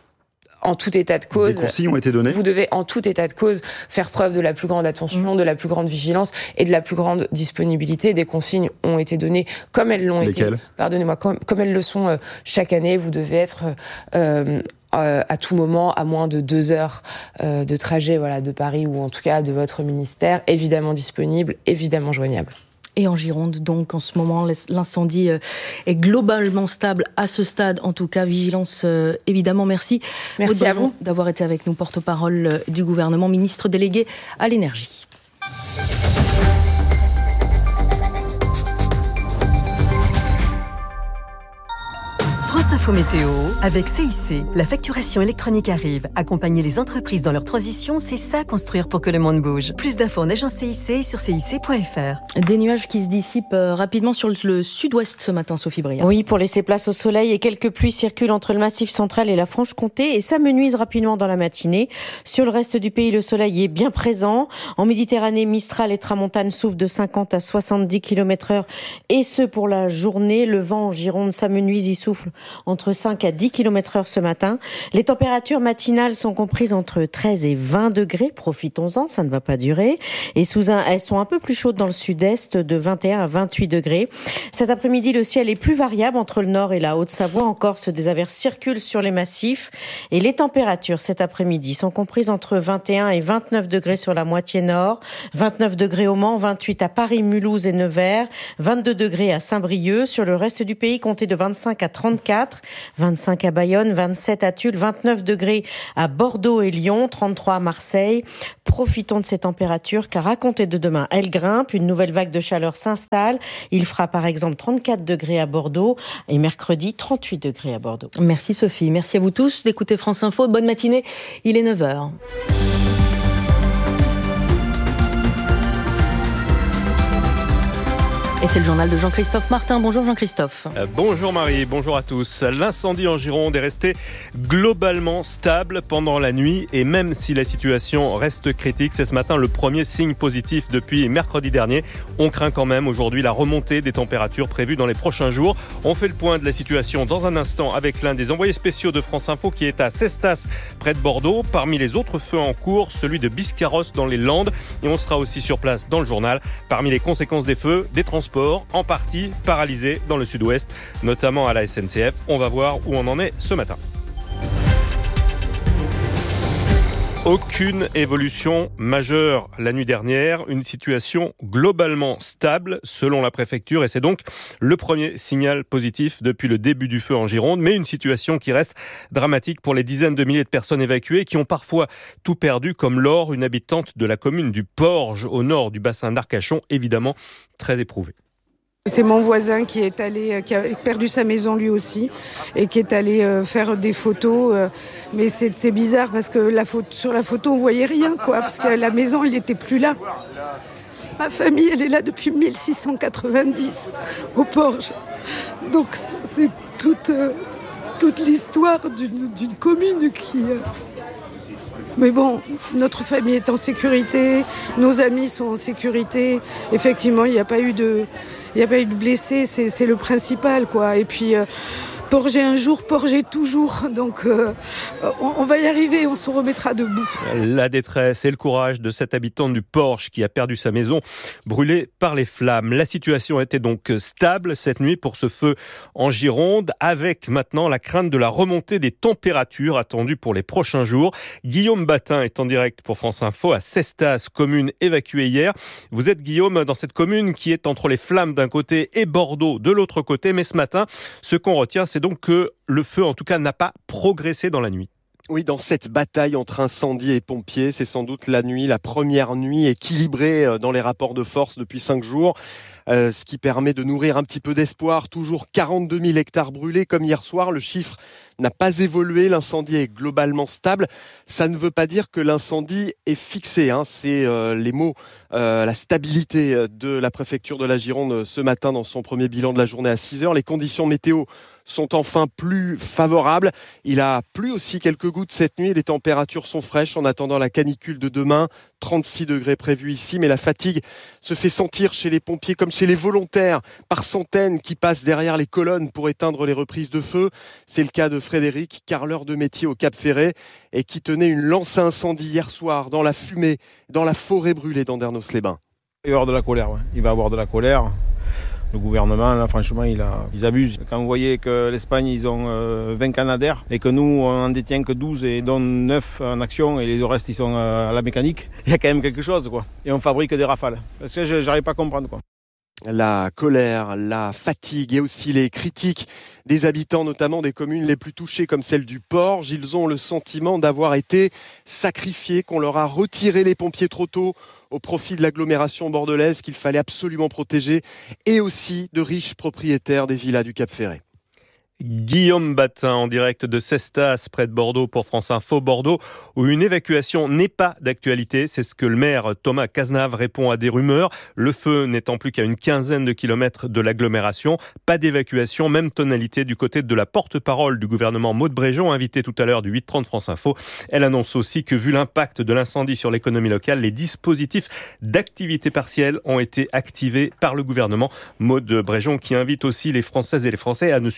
En tout état de cause, des consignes ont été données. Vous devez en tout état de cause faire preuve de la plus grande attention, mmh. de la plus grande vigilance et de la plus grande disponibilité. Des consignes ont été données comme elles l'ont Lesquelles ? été. Pardonnez-moi, comme, comme elles le sont euh, chaque année. Vous devez être euh, euh, à tout moment à moins de deux heures euh, de trajet, voilà, de Paris ou en tout cas de votre ministère, évidemment disponible, évidemment joignable. Et en Gironde, donc, en ce moment, l'incendie est globalement stable à ce stade. En tout cas, vigilance, euh, évidemment. Merci. Merci à vous d'avoir été avec nous, porte-parole du gouvernement, ministre délégué à l'énergie. France Info Météo, avec C I C. La facturation électronique arrive. Accompagner les entreprises dans leur transition, c'est ça, construire pour que le monde bouge. Plus d'infos en agence C I C sur C I C point F R. Des nuages qui se dissipent rapidement sur le sud-ouest ce matin, Sophie Briand. Oui, pour laisser place au soleil, et quelques pluies circulent entre le Massif central et la Franche-Comté et s'amenuisent rapidement dans la matinée. Sur le reste du pays, le soleil est bien présent. En Méditerranée, Mistral et Tramontane soufflent de cinquante à soixante-dix kilomètres heure, et ce pour la journée. Le vent en Gironde s'amenuise, il souffle entre entre cinq à dix kilomètres heure ce matin. Les températures matinales sont comprises entre treize et vingt degrés. Profitons-en, ça ne va pas durer. Et sous un, elles sont un peu plus chaudes dans le sud-est, de vingt et un à vingt-huit degrés. Cet après-midi, le ciel est plus variable entre le nord et la Haute-Savoie. En Corse, des averses circulent sur les massifs. Et les températures cet après-midi sont comprises entre vingt et un et vingt-neuf degrés sur la moitié nord, vingt-neuf degrés au Mans, vingt-huit à Paris, Mulhouse et Nevers, vingt-deux degrés à Saint-Brieuc. Sur le reste du pays, comptez de vingt-cinq à trente-quatre, vingt-cinq à Bayonne, vingt-sept à Tulle, vingt-neuf degrés à Bordeaux et Lyon, trente-trois à Marseille. Profitons de ces températures car à compter de demain, elles grimpent. Une nouvelle vague de chaleur s'installe. Il fera par exemple trente-quatre degrés à Bordeaux et mercredi trente-huit degrés à Bordeaux. Merci Sophie, merci à vous tous d'écouter France Info. Bonne matinée, il est neuf heures. Et c'est le journal de Jean-Christophe Martin. Bonjour Jean-Christophe. Euh, bonjour Marie, bonjour à tous. L'incendie en Gironde est resté globalement stable pendant la nuit et même si la situation reste critique, c'est ce matin le premier signe positif depuis mercredi dernier. On craint quand même aujourd'hui la remontée des températures prévues dans les prochains jours. On fait le point de la situation dans un instant avec l'un des envoyés spéciaux de France Info qui est à Cestas, près de Bordeaux. Parmi les autres feux en cours, celui de Biscarrosse dans les Landes. Et on sera aussi sur place dans le journal. Parmi les conséquences des feux, des transports en partie paralysés dans le sud-ouest, notamment à la S N C F. On va voir où on en est ce matin. Aucune évolution majeure la nuit dernière, une situation globalement stable selon la préfecture et c'est donc le premier signal positif depuis le début du feu en Gironde, mais une situation qui reste dramatique pour les dizaines de milliers de personnes évacuées qui ont parfois tout perdu comme Laure, une habitante de la commune du Porge au nord du bassin d'Arcachon, évidemment très éprouvée. C'est mon voisin qui est allé, qui a perdu sa maison lui aussi et qui est allé faire des photos. Mais c'était bizarre parce que la photo, sur la photo on voyait rien quoi, parce que la maison elle n'était plus là. Ma famille elle est là depuis mille six cent quatre-vingt-dix au Porge. Donc c'est toute, toute l'histoire d'une, d'une commune qui... Mais bon, notre famille est en sécurité, nos amis sont en sécurité. Effectivement, il n'y a pas eu de... Il n'y a pas eu de blessés, c'est, c'est le principal, quoi. Et puis, euh, Porger un jour, Porger toujours. Donc, euh, on, on va y arriver, on se remettra debout. La détresse et le courage de cette habitante du Porge qui a perdu sa maison brûlée par les flammes. La situation était donc stable cette nuit pour ce feu en Gironde, avec maintenant la crainte de la remontée des températures attendues pour les prochains jours. Guillaume Batin est en direct pour France Info à Cestas, commune évacuée hier. Vous êtes, Guillaume, dans cette commune qui est entre les flammes d'un côté et Bordeaux de l'autre côté. Mais ce matin, ce qu'on retient, c'est donc que le feu, en tout cas, n'a pas progressé dans la nuit. Oui, dans cette bataille entre incendie et pompiers, c'est sans doute la nuit, la première nuit équilibrée dans les rapports de force depuis cinq jours. Euh, ce qui permet de nourrir un petit peu d'espoir. Toujours quarante-deux mille hectares brûlés comme hier soir. Le chiffre n'a pas évolué. L'incendie est globalement stable. Ça ne veut pas dire que l'incendie est fixé. Hein. C'est euh, les mots, euh, la stabilité de la préfecture de la Gironde ce matin dans son premier bilan de la journée à six heures. Les conditions météo sont enfin plus favorables. Il a plu aussi quelques gouttes cette nuit. Les températures sont fraîches en attendant la canicule de demain. trente-six degrés prévus ici, mais la fatigue se fait sentir chez les pompiers comme chez les volontaires par centaines qui passent derrière les colonnes pour éteindre les reprises de feu. C'est le cas de Frédéric, carreleur de métier au Cap Ferret et qui tenait une lance à incendie hier soir dans la fumée, dans la forêt brûlée d'Andernos-les-Bains. Il va y avoir de la colère, ouais. Il va y avoir de la colère. Le gouvernement, là, franchement, il a, ils abusent. Quand vous voyez que l'Espagne, ils ont euh, vingt Canadair et que nous, on en détient que douze et dont neuf en action et les restes, ils sont euh, à la mécanique, il y a quand même quelque chose, quoi. Et on fabrique des rafales. Parce que je n'arrive pas à comprendre, quoi. La colère, la fatigue et aussi les critiques des habitants, notamment des communes les plus touchées comme celle du Porge. Ils ont le sentiment d'avoir été sacrifiés, qu'on leur a retiré les pompiers trop tôt au profit de l'agglomération bordelaise qu'il fallait absolument protéger et aussi de riches propriétaires des villas du Cap Ferret. Guillaume Batin en direct de Cestas près de Bordeaux pour France Info. Bordeaux où une évacuation n'est pas d'actualité. C'est ce que le maire Thomas Cazenave répond à des rumeurs. Le feu n'étant plus qu'à une quinzaine de kilomètres de l'agglomération. Pas d'évacuation, même tonalité du côté de la porte-parole du gouvernement Maude Bréjon, invitée tout à l'heure du huit trente France Info. Elle annonce aussi que vu l'impact de l'incendie sur l'économie locale, les dispositifs d'activité partielle ont été activés par le gouvernement. Maude Bréjon qui invite aussi les Françaises et les Français à ne surtout pas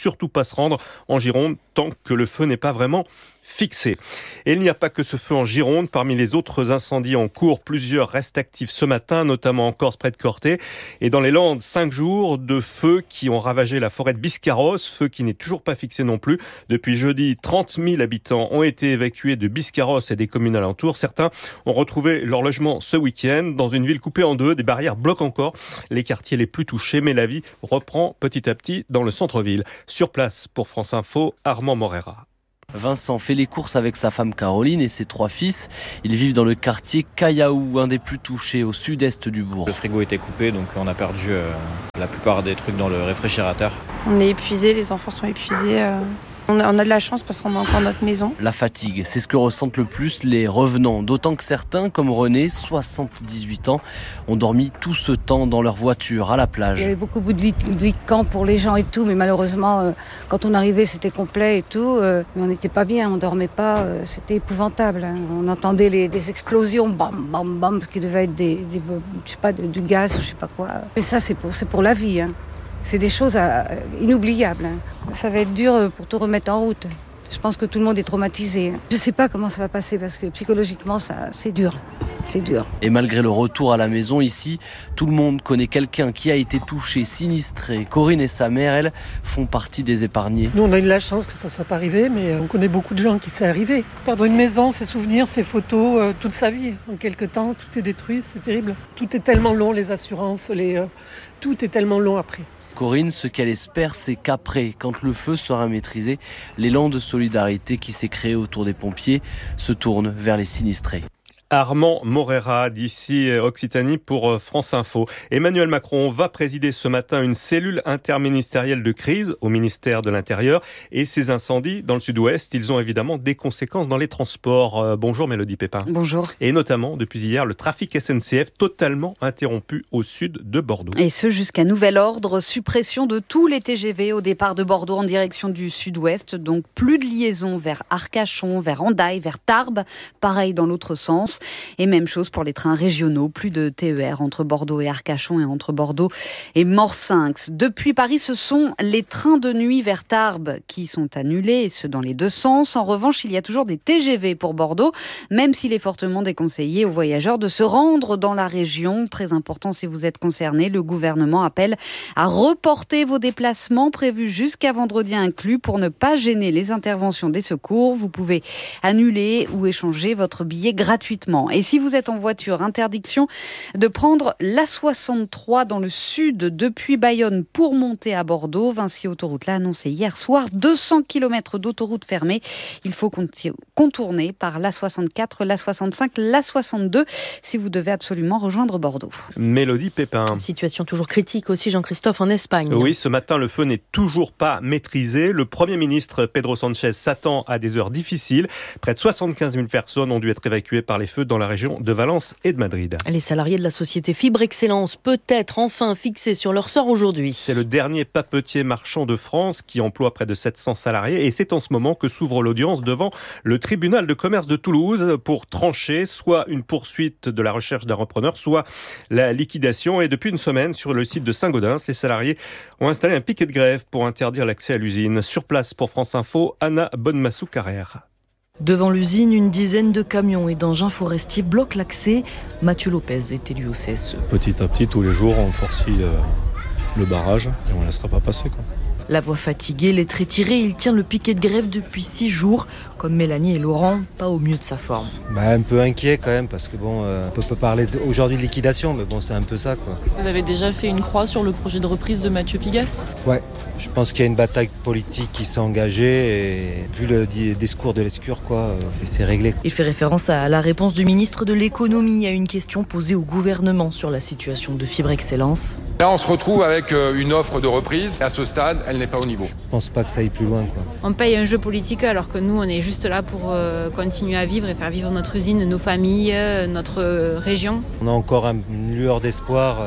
se rendre en Gironde tant que le feu n'est pas vraiment fixé. Et il n'y a pas que ce feu en Gironde. Parmi les autres incendies en cours, plusieurs restent actifs ce matin, notamment en Corse près de Corté. Et dans les Landes, cinq jours de feux qui ont ravagé la forêt de Biscarros, feu qui n'est toujours pas fixé non plus. Depuis jeudi, trente mille habitants ont été évacués de Biscarros et des communes alentours. Certains ont retrouvé leur logement ce week-end. Dans une ville coupée en deux, des barrières bloquent encore les quartiers les plus touchés. Mais la vie reprend petit à petit dans le centre-ville. Sur place, pour France Info, Armand Morera. Vincent fait les courses avec sa femme Caroline et ses trois fils. Ils vivent dans le quartier Cayaou, un des plus touchés au sud-est du bourg. Le frigo était coupé, donc on a perdu euh, la plupart des trucs dans le réfrigérateur. On est épuisés, les enfants sont épuisés. Euh... On a, on a de la chance parce qu'on a encore notre maison. La fatigue, c'est ce que ressentent le plus les revenants. D'autant que certains, comme René, soixante-dix-huit ans, ont dormi tout ce temps dans leur voiture à la plage. Il y avait beaucoup de lits de camp pour les gens et tout, mais malheureusement, euh, quand on arrivait, c'était complet et tout. Euh, mais on n'était pas bien, on dormait pas, euh, c'était épouvantable. Hein. On entendait les, des explosions, bam, bam, bam, ce qui devait être des, des, je sais pas, du gaz, je sais pas quoi. Mais ça, c'est pour, c'est pour la vie. Hein. C'est des choses à, inoubliables. Hein. Ça va être dur pour te remettre en route. Je pense que tout le monde est traumatisé. Je ne sais pas comment ça va passer parce que psychologiquement, ça, c'est dur. C'est dur. Et malgré le retour à la maison ici, tout le monde connaît quelqu'un qui a été touché, sinistré. Corinne et sa mère, elles, font partie des épargnés. Nous, on a eu la chance que ça ne soit pas arrivé, mais on connaît beaucoup de gens qui c'est arrivé. Perdre une maison, ses souvenirs, ses photos, euh, toute sa vie. En quelque temps, tout est détruit, c'est terrible. Tout est tellement long, les assurances, les, euh, tout est tellement long après. Corinne, ce qu'elle espère, c'est qu'après, quand le feu sera maîtrisé, l'élan de solidarité qui s'est créé autour des pompiers se tourne vers les sinistrés. Armand Morera d'ici Occitanie pour France Info. Emmanuel Macron va présider ce matin une cellule interministérielle de crise au ministère de l'Intérieur et ces incendies dans le sud-ouest, ils ont évidemment des conséquences dans les transports. Bonjour Mélodie Pépin. Bonjour. Et notamment depuis hier, le trafic S N C F totalement interrompu au sud de Bordeaux. Et ce jusqu'à nouvel ordre, suppression de tous les T G V au départ de Bordeaux en direction du sud-ouest, donc plus de liaison vers Arcachon, vers Hendaye, vers Tarbes, pareil dans l'autre sens. Et même chose pour les trains régionaux, plus de T E R entre Bordeaux et Arcachon et entre Bordeaux et Morsinx. Depuis Paris, ce sont les trains de nuit vers Tarbes qui sont annulés, et ce dans les deux sens. En revanche, il y a toujours des T G V pour Bordeaux, même s'il est fortement déconseillé aux voyageurs de se rendre dans la région. Très important si vous êtes concerné, le gouvernement appelle à reporter vos déplacements prévus jusqu'à vendredi inclus pour ne pas gêner les interventions des secours. Vous pouvez annuler ou échanger votre billet gratuitement. Et si vous êtes en voiture, interdiction de prendre l'A soixante-trois dans le sud depuis Bayonne pour monter à Bordeaux. Vinci Autoroute l'a annoncé hier soir. deux cents kilomètres d'autoroute fermée. Il faut contourner par l'A soixante-quatre, l'A soixante-cinq, l'A soixante-deux si vous devez absolument rejoindre Bordeaux. Mélodie Pépin. Situation toujours critique aussi, Jean-Christophe, en Espagne. Oui, ce matin, le feu n'est toujours pas maîtrisé. Le Premier ministre Pedro Sánchez s'attend à des heures difficiles. Près de soixante-quinze mille personnes ont dû être évacuées par les feux dans la région de Valence et de Madrid. Les salariés de la société Fibre Excellence peut-être enfin fixés sur leur sort aujourd'hui. C'est le dernier papetier marchand de France qui emploie près de sept cents salariés et c'est en ce moment que s'ouvre l'audience devant le tribunal de commerce de Toulouse pour trancher soit une poursuite de la recherche d'un repreneur, soit la liquidation. Et depuis une semaine, sur le site de Saint-Gaudens, les salariés ont installé un piquet de grève pour interdire l'accès à l'usine. Sur place pour France Info, Anna Bonmassou-Carrère. Devant l'usine, une dizaine de camions et d'engins forestiers bloquent l'accès. Mathieu Lopez est élu au C S E. Petit à petit, tous les jours, on forcit le, le barrage et on ne laissera pas passer, quoi. La voix fatiguée, les traits tirés, il tient le piquet de grève depuis six jours. Comme Mélanie et Laurent, pas au mieux de sa forme. Bah, un peu inquiet quand même, parce que bon, euh, on peut pas parler de, aujourd'hui de liquidation, mais bon, c'est un peu ça, quoi. Vous avez déjà fait une croix sur le projet de reprise de Mathieu Pigasse ? Ouais, je pense qu'il y a une bataille politique qui s'est engagée, et vu le discours de Lescure, quoi, euh, c'est réglé. Il fait référence à la réponse du ministre de l'économie à une question posée au gouvernement sur la situation de Fibre Excellence. Là, on se retrouve avec une offre de reprise. À ce stade, elle n'est pas au niveau. Je pense pas que ça aille plus loin, quoi. On paye un jeu politique alors que nous, on est juste là pour euh, continuer à vivre et faire vivre notre usine, nos familles, notre euh, région. On a encore une lueur d'espoir. Euh...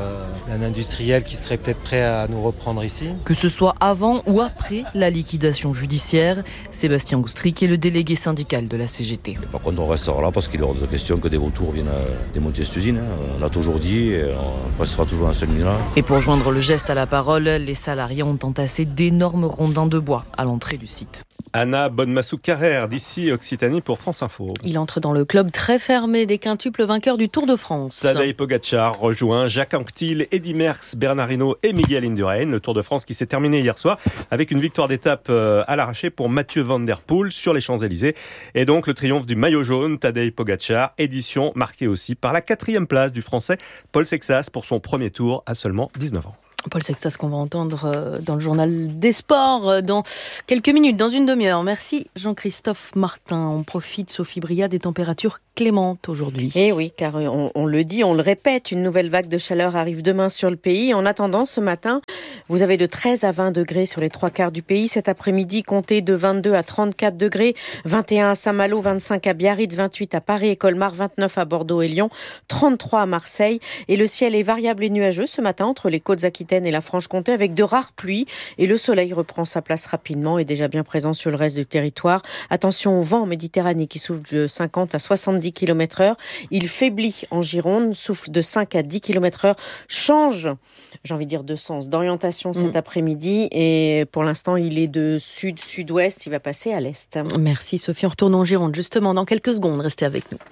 d'un industriel qui serait peut-être prêt à nous reprendre ici. Que ce soit avant ou après la liquidation judiciaire, Sébastien Goustric est le délégué syndical de la C G T. Et par contre, on restera là parce qu'il est hors de question que des vautours viennent démonter cette usine. On l'a toujours dit et on restera toujours dans cette ligne-là. Et pour joindre le geste à la parole, les salariés ont entassé d'énormes rondins de bois à l'entrée du site. Anna Bonne-Massou-Carrère, d'ici Occitanie pour France Info. Il entre dans le club très fermé des quintuples vainqueurs du Tour de France. Tadej Pogacar rejoint Jacques Anquetil, Eddy Merckx, Bernard Hinault et Miguel Indurain. Le Tour de France qui s'est terminé hier soir avec une victoire d'étape à l'arraché pour Mathieu Van Der Poel sur les Champs-Élysées. Et donc le triomphe du maillot jaune, Tadej Pogacar, édition marquée aussi par la quatrième place du Français Paul Sexas pour son premier tour à seulement dix-neuf ans. Paul Sextas qu'on va entendre dans le journal des sports dans quelques minutes, dans une demi-heure. Merci Jean-Christophe Martin. On profite, Sophie Bria, des températures clémentes aujourd'hui. Eh oui, car on, on le dit, on le répète, une nouvelle vague de chaleur arrive demain sur le pays. En attendant, ce matin, vous avez de treize à vingt degrés sur les trois quarts du pays. Cet après-midi, comptez de vingt-deux à trente-quatre degrés, vingt et un à Saint-Malo, vingt-cinq à Biarritz, vingt-huit à Paris et Colmar, vingt-neuf à Bordeaux et Lyon, trente-trois à Marseille. Et le ciel est variable et nuageux ce matin entre les côtes aquitaines et la Franche-Comté avec de rares pluies. Et le soleil reprend sa place rapidement et est déjà bien présent sur le reste du territoire. Attention au vent en Méditerranée qui souffle de cinquante à soixante-dix kilomètres heure. Il faiblit en Gironde, souffle de cinq à dix kilomètres heure, change, j'ai envie de dire de sens, d'orientation cet mmh. après-midi. Et pour l'instant, il est de sud-sud-ouest, il va passer à l'est. Merci Sophie, on retourne en Gironde justement dans quelques secondes. Restez avec nous.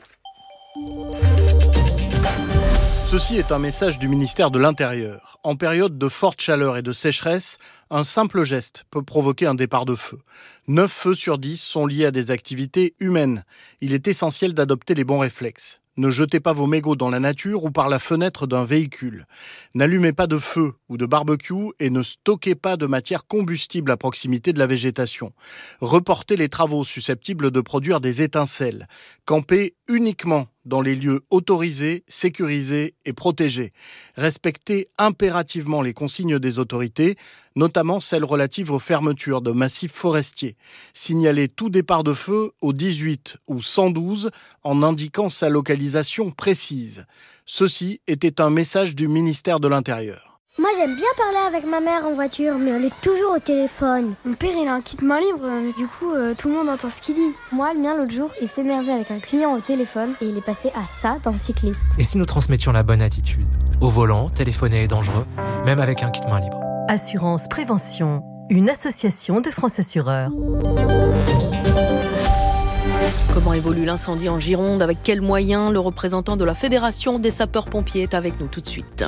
Ceci est un message du ministère de l'Intérieur. En période de forte chaleur et de sécheresse, un simple geste peut provoquer un départ de feu. neuf feux sur dix sont liés à des activités humaines. Il est essentiel d'adopter les bons réflexes. Ne jetez pas vos mégots dans la nature ou par la fenêtre d'un véhicule. N'allumez pas de feu ou de barbecue et ne stockez pas de matière combustible à proximité de la végétation. Reportez les travaux susceptibles de produire des étincelles. Campez uniquement dans les lieux autorisés, sécurisés et protégés. Respectez impérativement les consignes des autorités, notamment celles relatives aux fermetures de massifs forestiers. Signalez tout départ de feu au dix-huit ou cent douze en indiquant sa localisation précise. Ceci était un message du ministère de l'Intérieur. Moi j'aime bien parler avec ma mère en voiture, mais elle est toujours au téléphone. Mon père il a un kit main libre, du coup euh, tout le monde entend ce qu'il dit. Moi le mien l'autre jour, il s'énervait avec un client au téléphone et il est passé à ça d'un cycliste. Et si nous transmettions la bonne attitude ? Au volant, téléphoner est dangereux, même avec un kit main libre. Assurance Prévention, une association de France Assureurs. Comment évolue l'incendie en Gironde ? Avec quels moyens ? Le représentant de la Fédération des sapeurs-pompiers est avec nous tout de suite.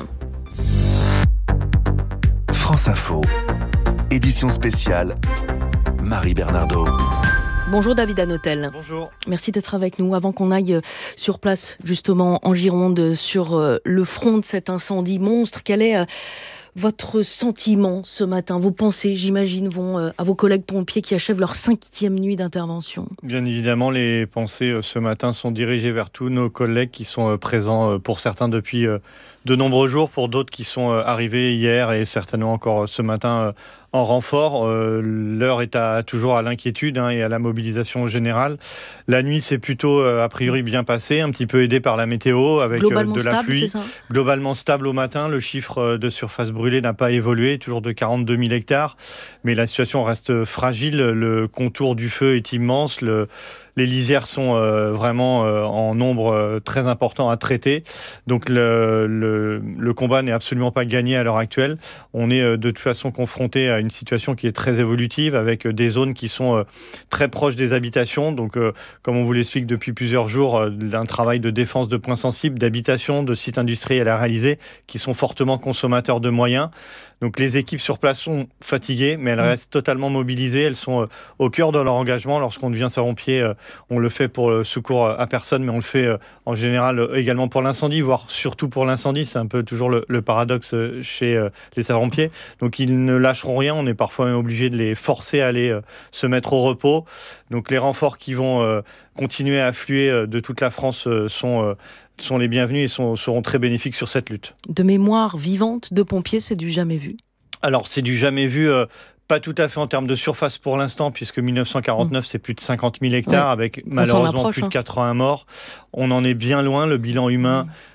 France Info, édition spéciale, Marie Bernardo. Bonjour David Hanotel. Bonjour. Merci d'être avec nous. Avant qu'on aille sur place, justement, en Gironde, sur le front de cet incendie monstre, quel est votre sentiment ce matin ? Vos pensées, j'imagine, vont à vos collègues pompiers qui achèvent leur cinquième nuit d'intervention. Bien évidemment, les pensées ce matin sont dirigées vers tous nos collègues qui sont présents, pour certains depuis de nombreux jours, pour d'autres qui sont arrivés hier et certainement encore ce matin en renfort. Euh, l'heure est à, toujours à l'inquiétude hein, et à la mobilisation générale. La nuit s'est plutôt euh, a priori bien passée, un petit peu aidée par la météo avec euh, de la stable, pluie. C'est ça ? Globalement stable au matin, le chiffre de surface brûlée n'a pas évolué, toujours de quarante-deux mille hectares, mais la situation reste fragile, le contour du feu est immense, le Les lisières sont euh, vraiment euh, en nombre euh, très important à traiter. Donc le, le, le combat n'est absolument pas gagné à l'heure actuelle. On est euh, de toute façon confronté à une situation qui est très évolutive avec euh, des zones qui sont euh, très proches des habitations. Donc euh, comme on vous l'explique depuis plusieurs jours, euh, un travail de défense de points sensibles, d'habitation, de sites industriels à réaliser qui sont fortement consommateurs de moyens. Donc les équipes sur place sont fatiguées, mais elles restent totalement mobilisées. Elles sont euh, au cœur de leur engagement. Lorsqu'on devient sapeur-pompier, euh, on le fait pour le secours à personne, mais on le fait euh, en général euh, également pour l'incendie, voire surtout pour l'incendie. C'est un peu toujours le, le paradoxe chez euh, les sapeurs-pompiers. Donc ils ne lâcheront rien. On est parfois même obligé de les forcer à aller euh, se mettre au repos. Donc les renforts qui vont euh, continuer à affluer euh, de toute la France euh, sont... Euh, sont les bienvenus et sont, seront très bénéfiques sur cette lutte. De mémoire vivante de pompiers, c'est du jamais vu. Alors, c'est du jamais vu, euh, pas tout à fait en termes de surface pour l'instant, puisque dix-neuf cent quarante-neuf, mmh. c'est plus de cinquante mille hectares, ouais. avec malheureusement approche, plus de quatre-vingts hein. morts. On en est bien loin, le bilan humain... Mmh.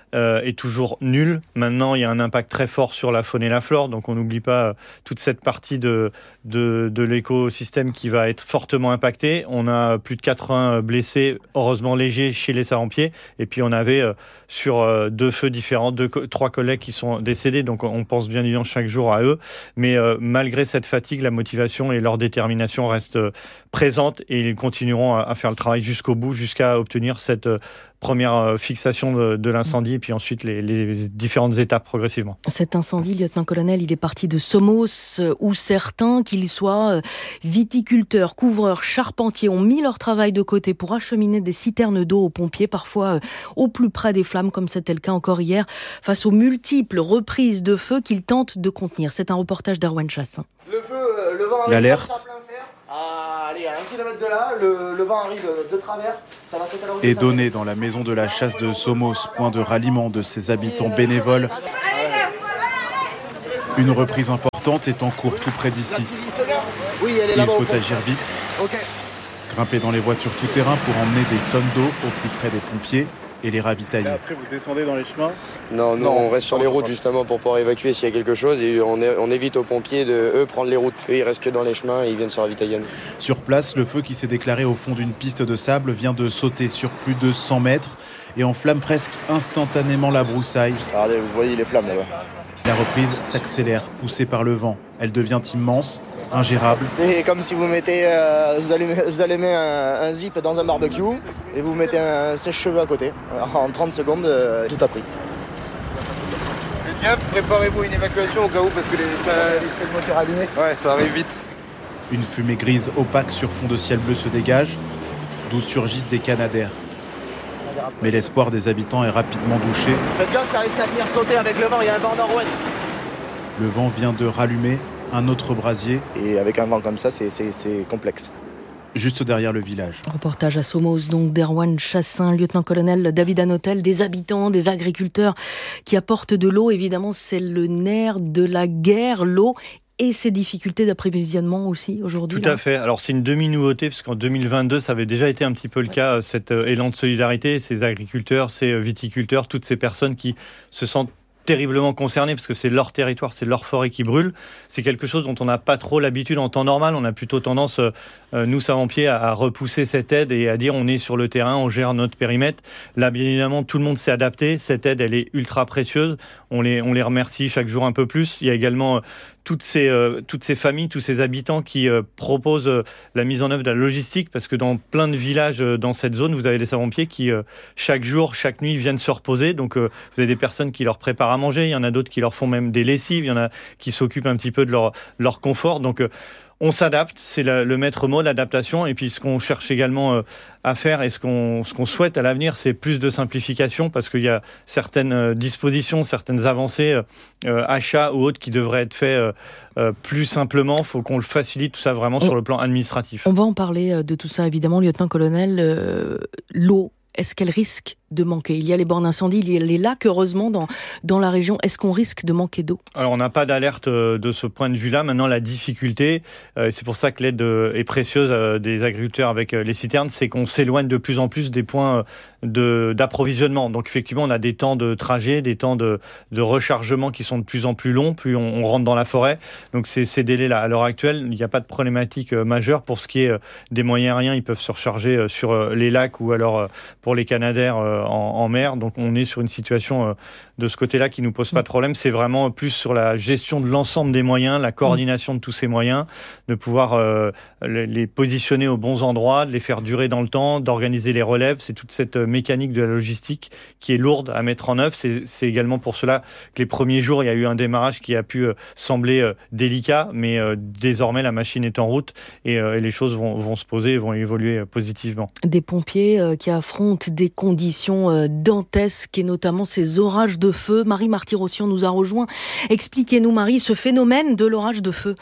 euh, est toujours nul. Maintenant, il y a un impact très fort sur la faune et la flore, donc on n'oublie pas euh, toute cette partie de, de, de l'écosystème qui va être fortement impactée. On a plus de quatre-vingts blessés, heureusement légers, chez les sapeurs-pompiers, et puis on avait euh, sur euh, deux feux différents, deux, trois collègues qui sont décédés, donc on pense bien évidemment chaque jour à eux, mais euh, malgré cette fatigue, la motivation et leur détermination restent euh, présentes, et ils continueront à, à faire le travail jusqu'au bout, jusqu'à obtenir cette euh, première fixation de, de l'incendie et puis ensuite les, les différentes étapes progressivement. Cet incendie, lieutenant-colonel, il est parti de Somos où certains, qu'ils soient viticulteurs, couvreurs, charpentiers, ont mis leur travail de côté pour acheminer des citernes d'eau aux pompiers, parfois au plus près des flammes, comme c'était le cas encore hier, face aux multiples reprises de feu qu'ils tentent de contenir. C'est un reportage d'Erwan Chassin. Le feu, le vent arrive L'alerte. Ah, allez, à un kilomètre de là, le, le vent arrive de travers, ça va s'étaler. Est donné dans la maison de la chasse de Somos, point de ralliement de ses habitants bénévoles. Une reprise importante est en cours tout près d'ici. Il faut agir vite, grimper dans les voitures tout-terrain pour emmener des tonnes d'eau au plus près des pompiers et les ravitailler. Et après, vous descendez dans les chemins ? Non, non, on reste sur les routes justement pour pouvoir évacuer s'il y a quelque chose et on, est, on évite aux pompiers de eux prendre les routes. Eux, ils restent que dans les chemins et ils viennent se ravitailler. Sur place, le feu qui s'est déclaré au fond d'une piste de sable vient de sauter sur plus de cent mètres et enflamme presque instantanément la broussaille. Regardez, vous voyez les flammes là-bas. La reprise s'accélère, poussée par le vent. Elle devient immense, ingérable. C'est comme si vous mettez, euh, vous allumez, vous allumez un, un zip dans un barbecue et vous mettez un sèche-cheveux à côté. En trente secondes, euh, tout a pris. Les gars, préparez-vous une évacuation au cas où parce que les, ça, laissez le moteur allumé. Ouais, ça arrive vite. Une fumée grise opaque sur fond de ciel bleu se dégage, d'où surgissent des canadaires. Mais l'espoir des habitants est rapidement douché. Faites gaffe, ça risque à venir sauter avec le vent, il y a un vent nord-ouest. Le vent vient de rallumer un autre brasier. Et avec un vent comme ça, c'est, c'est, c'est complexe. Juste derrière le village. Reportage à Somos, donc d'Erwan Chassin, lieutenant-colonel David Hanotel, des habitants, des agriculteurs qui apportent de l'eau. Évidemment, c'est le nerf de la guerre, l'eau. Et ces difficultés d'approvisionnement aussi aujourd'hui. Tout à fait. Alors c'est une demi-nouveauté parce qu'en deux mille vingt-deux, ça avait déjà été un petit peu le cas, cet élan de solidarité, ces agriculteurs, ces viticulteurs, toutes ces personnes qui se sentent terriblement concernés parce que c'est leur territoire, c'est leur forêt qui brûle. C'est quelque chose dont on n'a pas trop l'habitude en temps normal. On a plutôt tendance, euh, nous, sapeurs-pompiers, à, à repousser cette aide et à dire on est sur le terrain, on gère notre périmètre. Là, bien évidemment, tout le monde s'est adapté. Cette aide, elle est ultra précieuse. On les, on les remercie chaque jour un peu plus. Il y a également euh, toutes ces, euh, toutes ces familles, tous ces habitants qui euh, proposent euh, la mise en œuvre de la logistique parce que dans plein de villages euh, dans cette zone, vous avez des sapeurs-pompiers qui, euh, chaque jour, chaque nuit, viennent se reposer. Donc, euh, vous avez des personnes qui leur préparent à manger. Il y en a d'autres qui leur font même des lessives. Il y en a qui s'occupent un petit peu de leur, leur confort. Donc, euh, on s'adapte, c'est la, le maître mot, l'adaptation. Et puis, ce qu'on cherche également euh, à faire et ce qu'on, ce qu'on souhaite à l'avenir, c'est plus de simplification parce qu'il y a certaines euh, dispositions, certaines avancées, euh, achats ou autres qui devraient être faits euh, euh, plus simplement. Il faut qu'on le facilite, tout ça vraiment on, sur le plan administratif. On va en parler de tout ça, évidemment, lieutenant-colonel. Euh, l'eau, est-ce qu'elle risque de manquer ? Il y a les bornes d'incendie, il y a les lacs, heureusement, dans, dans la région. Est-ce qu'on risque de manquer d'eau ? Alors, on n'a pas d'alerte de ce point de vue-là. Maintenant, la difficulté, euh, c'est pour ça que l'aide est précieuse euh, des agriculteurs avec euh, les citernes, c'est qu'on s'éloigne de plus en plus des points de, d'approvisionnement. Donc, effectivement, on a des temps de trajet, des temps de, de rechargement qui sont de plus en plus longs, plus on, on rentre dans la forêt. Donc, ces, ces délais-là, à l'heure actuelle, il n'y a pas de problématique euh, majeure. Pour ce qui est euh, des moyens aériens, ils peuvent se recharger euh, sur euh, les lacs ou alors euh, pour les canadaires euh, En, en mer, donc on est sur une situation euh, de ce côté-là qui nous pose pas de problème. C'est vraiment plus sur la gestion de l'ensemble des moyens, la coordination de tous ces moyens, de pouvoir euh, les positionner aux bons endroits, de les faire durer dans le temps, d'organiser les relèves. C'est toute cette mécanique de la logistique qui est lourde à mettre en œuvre. C'est, c'est également pour cela que les premiers jours, il y a eu un démarrage qui a pu euh, sembler euh, délicat, mais euh, désormais la machine est en route et, euh, et les choses vont, vont se poser et vont évoluer euh, positivement. Des pompiers euh, qui affrontent des conditions euh, dantesques et notamment ces orages de feu. Marie Marty-Rossian nous a rejoint. Expliquez-nous, Marie, ce phénomène de l'orage de feu.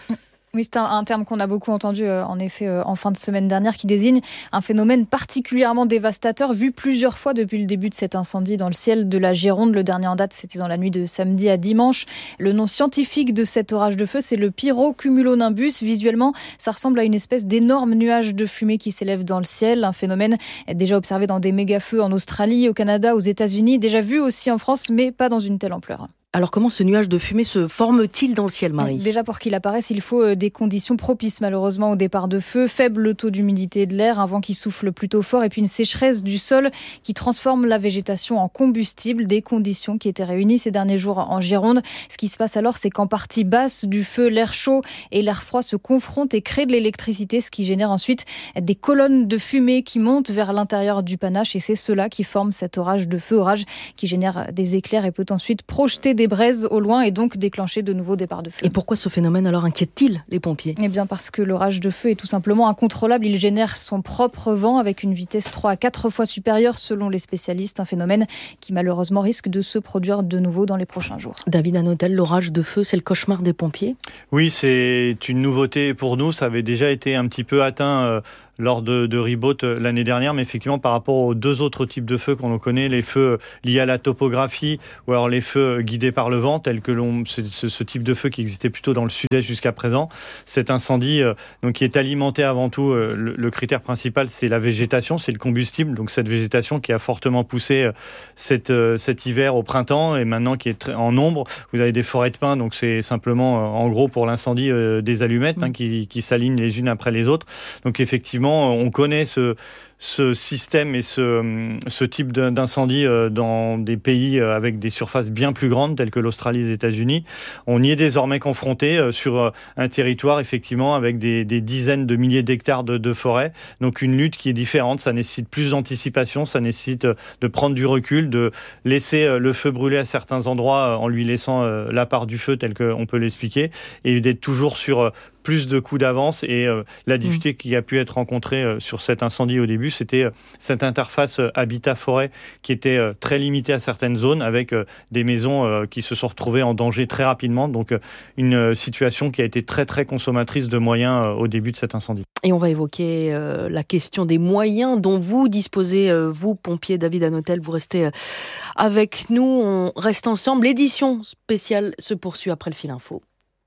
Oui, c'est un, un terme qu'on a beaucoup entendu euh, en effet euh, en fin de semaine dernière qui désigne un phénomène particulièrement dévastateur vu plusieurs fois depuis le début de cet incendie dans le ciel de la Gironde. Le dernier en date, c'était dans la nuit de samedi à dimanche. Le nom scientifique de cet orage de feu, c'est le pyrocumulonimbus. Visuellement, ça ressemble à une espèce d'énorme nuage de fumée qui s'élève dans le ciel. Un phénomène déjà observé dans des méga-feux en Australie, au Canada, aux États-Unis, déjà vu aussi en France, mais pas dans une telle ampleur. Alors comment ce nuage de fumée se forme-t-il dans le ciel, Marie ? Déjà pour qu'il apparaisse, il faut des conditions propices malheureusement au départ de feu, faible taux d'humidité de l'air, un vent qui souffle plutôt fort et puis une sécheresse du sol qui transforme la végétation en combustible, des conditions qui étaient réunies ces derniers jours en Gironde. Ce qui se passe alors, c'est qu'en partie basse du feu, l'air chaud et l'air froid se confrontent et créent de l'électricité, ce qui génère ensuite des colonnes de fumée qui montent vers l'intérieur du panache et c'est cela qui forme cet orage de feu, orage qui génère des éclairs et peut ensuite projeter des braises au loin et donc déclencher de nouveaux départs de feu. Et pourquoi ce phénomène alors inquiète-t-il les pompiers ? Eh bien parce que l'orage de feu est tout simplement incontrôlable. Il génère son propre vent avec une vitesse trois à quatre fois supérieure selon les spécialistes. Un phénomène qui malheureusement risque de se produire de nouveau dans les prochains jours. David Hanotel, l'orage de feu, c'est le cauchemar des pompiers ? Oui, c'est une nouveauté pour nous. Ça avait déjà été un petit peu atteint euh, lors de, de Ribaute l'année dernière, mais effectivement par rapport aux deux autres types de feux qu'on connaît, les feux liés à la topographie ou alors les feux guidés par le vent, tels que l'on, c'est ce, ce type de feu qui existait plutôt dans le sud-est jusqu'à présent. Cet incendie, euh, donc qui est alimenté avant tout, euh, le, le critère principal, c'est la végétation, c'est le combustible. Donc cette végétation qui a fortement poussé euh, cet, euh, cet hiver au printemps et maintenant qui est très, en ombre. Vous avez des forêts de pins, donc c'est simplement, euh, en gros, pour l'incendie, euh, des allumettes hein, qui, qui s'alignent les unes après les autres. Donc effectivement, on connaît ce, ce système et ce, ce type d'incendie dans des pays avec des surfaces bien plus grandes, telles que l'Australie et les États-Unis. On y est désormais confronté sur un territoire, effectivement, avec des, des dizaines de milliers d'hectares de, de forêt. Donc une lutte qui est différente, ça nécessite plus d'anticipation, ça nécessite de prendre du recul, de laisser le feu brûler à certains endroits en lui laissant la part du feu, tel qu'on peut l'expliquer, et d'être toujours sur plus de coups d'avance. Et euh, la difficulté mmh. qui a pu être rencontrée euh, sur cet incendie au début, c'était euh, cette interface euh, habitat-forêt qui était euh, très limitée à certaines zones, avec euh, des maisons euh, qui se sont retrouvées en danger très rapidement. Donc euh, une euh, situation qui a été très très consommatrice de moyens euh, au début de cet incendie. Et on va évoquer euh, la question des moyens dont vous disposez, euh, vous, pompiers David Hanotel. Vous restez euh, avec nous, on reste ensemble. L'édition spéciale se poursuit après le fil info.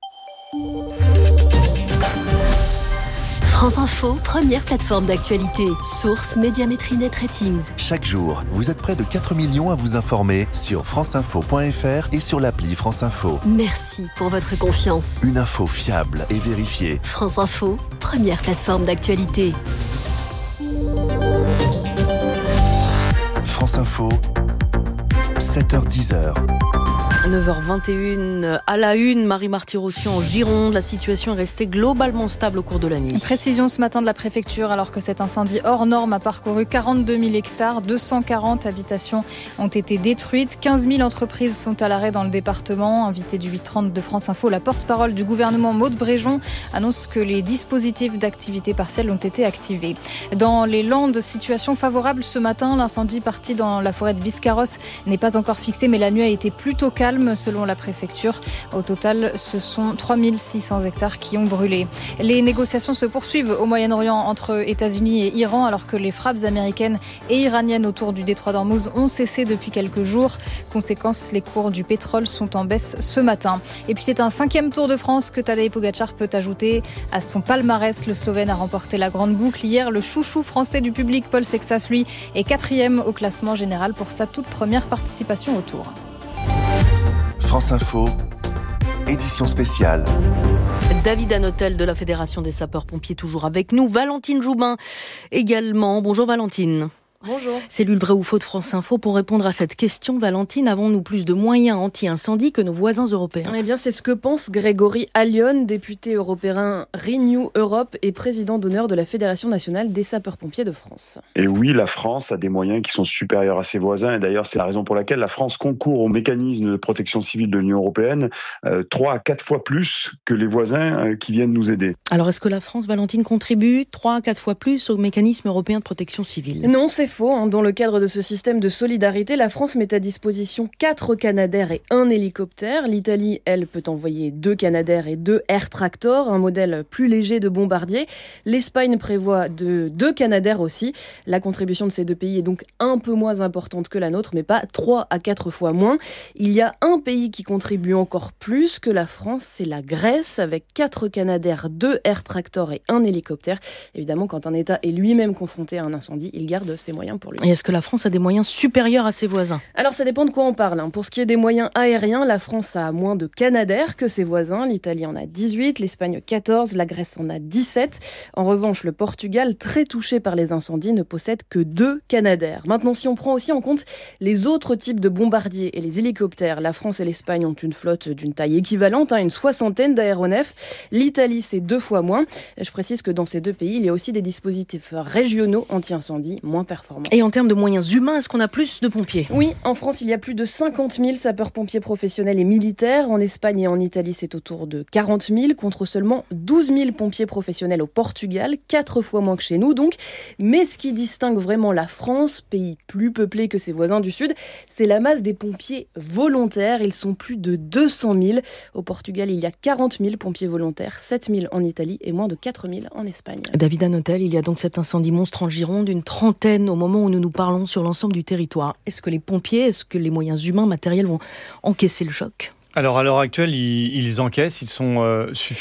France Info, première plateforme d'actualité. Source Médiamétrie Net Ratings. Chaque jour, vous êtes près de quatre millions à vous informer sur franceinfo point f r et sur l'appli France Info. Merci pour votre confiance. Une info fiable et vérifiée. France Info, première plateforme d'actualité. France Info, sept heures dix. neuf heures vingt et une à la une, Marie Marty-Rossi en Gironde. La situation est restée globalement stable au cours de la nuit. Précision ce matin de la préfecture, alors que cet incendie hors norme a parcouru quarante-deux mille hectares, deux cent quarante habitations ont été détruites, quinze mille entreprises sont à l'arrêt dans le département. Invité du huit trente de France Info, la porte-parole du gouvernement Maud Bréjon annonce que les dispositifs d'activité partielle ont été activés. Dans les Landes, situation favorable ce matin. L'incendie parti dans la forêt de Biscarrosse n'est pas encore fixé, mais la nuit a été plutôt calme. Selon la préfecture, au total, ce sont trois mille six cents hectares qui ont brûlé. Les négociations se poursuivent au Moyen-Orient entre États-Unis et Iran, alors que les frappes américaines et iraniennes autour du détroit d'Ormuz ont cessé depuis quelques jours. Conséquence, les cours du pétrole sont en baisse ce matin. Et puis c'est un cinquième Tour de France que Tadej Pogačar peut ajouter à son palmarès. Le Slovène a remporté la grande boucle hier. Le chouchou français du public, Paul Sexas, lui, est quatrième au classement général pour sa toute première participation au Tour. France Info, édition spéciale. David Hanotel de la Fédération des sapeurs-pompiers toujours avec nous. Valentine Joubin également. Bonjour Valentine. Bonjour. Cellule vrai ou faux de France Info. Pour répondre à cette question, Valentine, avons-nous plus de moyens anti-incendie que nos voisins européens ? Eh bien, c'est ce que pense Grégory Allione, député européen Renew Europe et président d'honneur de la Fédération nationale des sapeurs-pompiers de France. Et oui, la France a des moyens qui sont supérieurs à ses voisins. Et d'ailleurs, c'est la raison pour laquelle la France concourt au mécanisme de protection civile de l'Union européenne euh, trois à quatre fois plus que les voisins euh, qui viennent nous aider. Alors, est-ce que la France, Valentine, contribue trois à quatre fois plus au mécanisme européen de protection civile ? Non, c'est faux. Hein. Dans le cadre de ce système de solidarité, la France met à disposition quatre Canadair et un hélicoptère. L'Italie, elle, peut envoyer deux Canadair et deux Air Tractor, un modèle plus léger de bombardier. L'Espagne prévoit de, deux Canadair aussi. La contribution de ces deux pays est donc un peu moins importante que la nôtre, mais pas trois à quatre fois moins. Il y a un pays qui contribue encore plus que la France, c'est la Grèce, avec quatre Canadair, deux Air Tractor et un hélicoptère. Évidemment, quand un État est lui-même confronté à un incendie, il garde ses moyens pour lui. Et est-ce que la France a des moyens supérieurs à ses voisins ? Alors, ça dépend de quoi on parle. Hein. Pour ce qui est des moyens aériens, la France a moins de Canadair que ses voisins. L'Italie en a dix-huit, l'Espagne quatorze, la Grèce en a dix-sept. En revanche, le Portugal, très touché par les incendies, ne possède que deux Canadair. Maintenant, si on prend aussi en compte les autres types de bombardiers et les hélicoptères, la France et l'Espagne ont une flotte d'une taille équivalente, hein, une soixantaine d'aéronefs. L'Italie, c'est deux fois moins. Je précise que dans ces deux pays, il y a aussi des dispositifs régionaux anti-incendie moins performants. Et en termes de moyens humains, est-ce qu'on a plus de pompiers ? Oui, en France, il y a plus de cinquante mille sapeurs-pompiers professionnels et militaires. En Espagne et en Italie, c'est autour de quarante mille, contre seulement douze mille pompiers professionnels au Portugal, quatre fois moins que chez nous donc. Mais ce qui distingue vraiment la France, pays plus peuplé que ses voisins du Sud, c'est la masse des pompiers volontaires. Ils sont plus de deux cent mille. Au Portugal, il y a quarante mille pompiers volontaires, sept mille en Italie et moins de quatre mille en Espagne. David Hanotel, il y a donc cet incendie monstre en Gironde, une trentaine au moment où nous nous parlons sur l'ensemble du territoire. Est-ce que les pompiers, est-ce que les moyens humains, matériels vont encaisser le choc ? Alors à l'heure actuelle, ils, ils encaissent, ils sont euh, suffisants.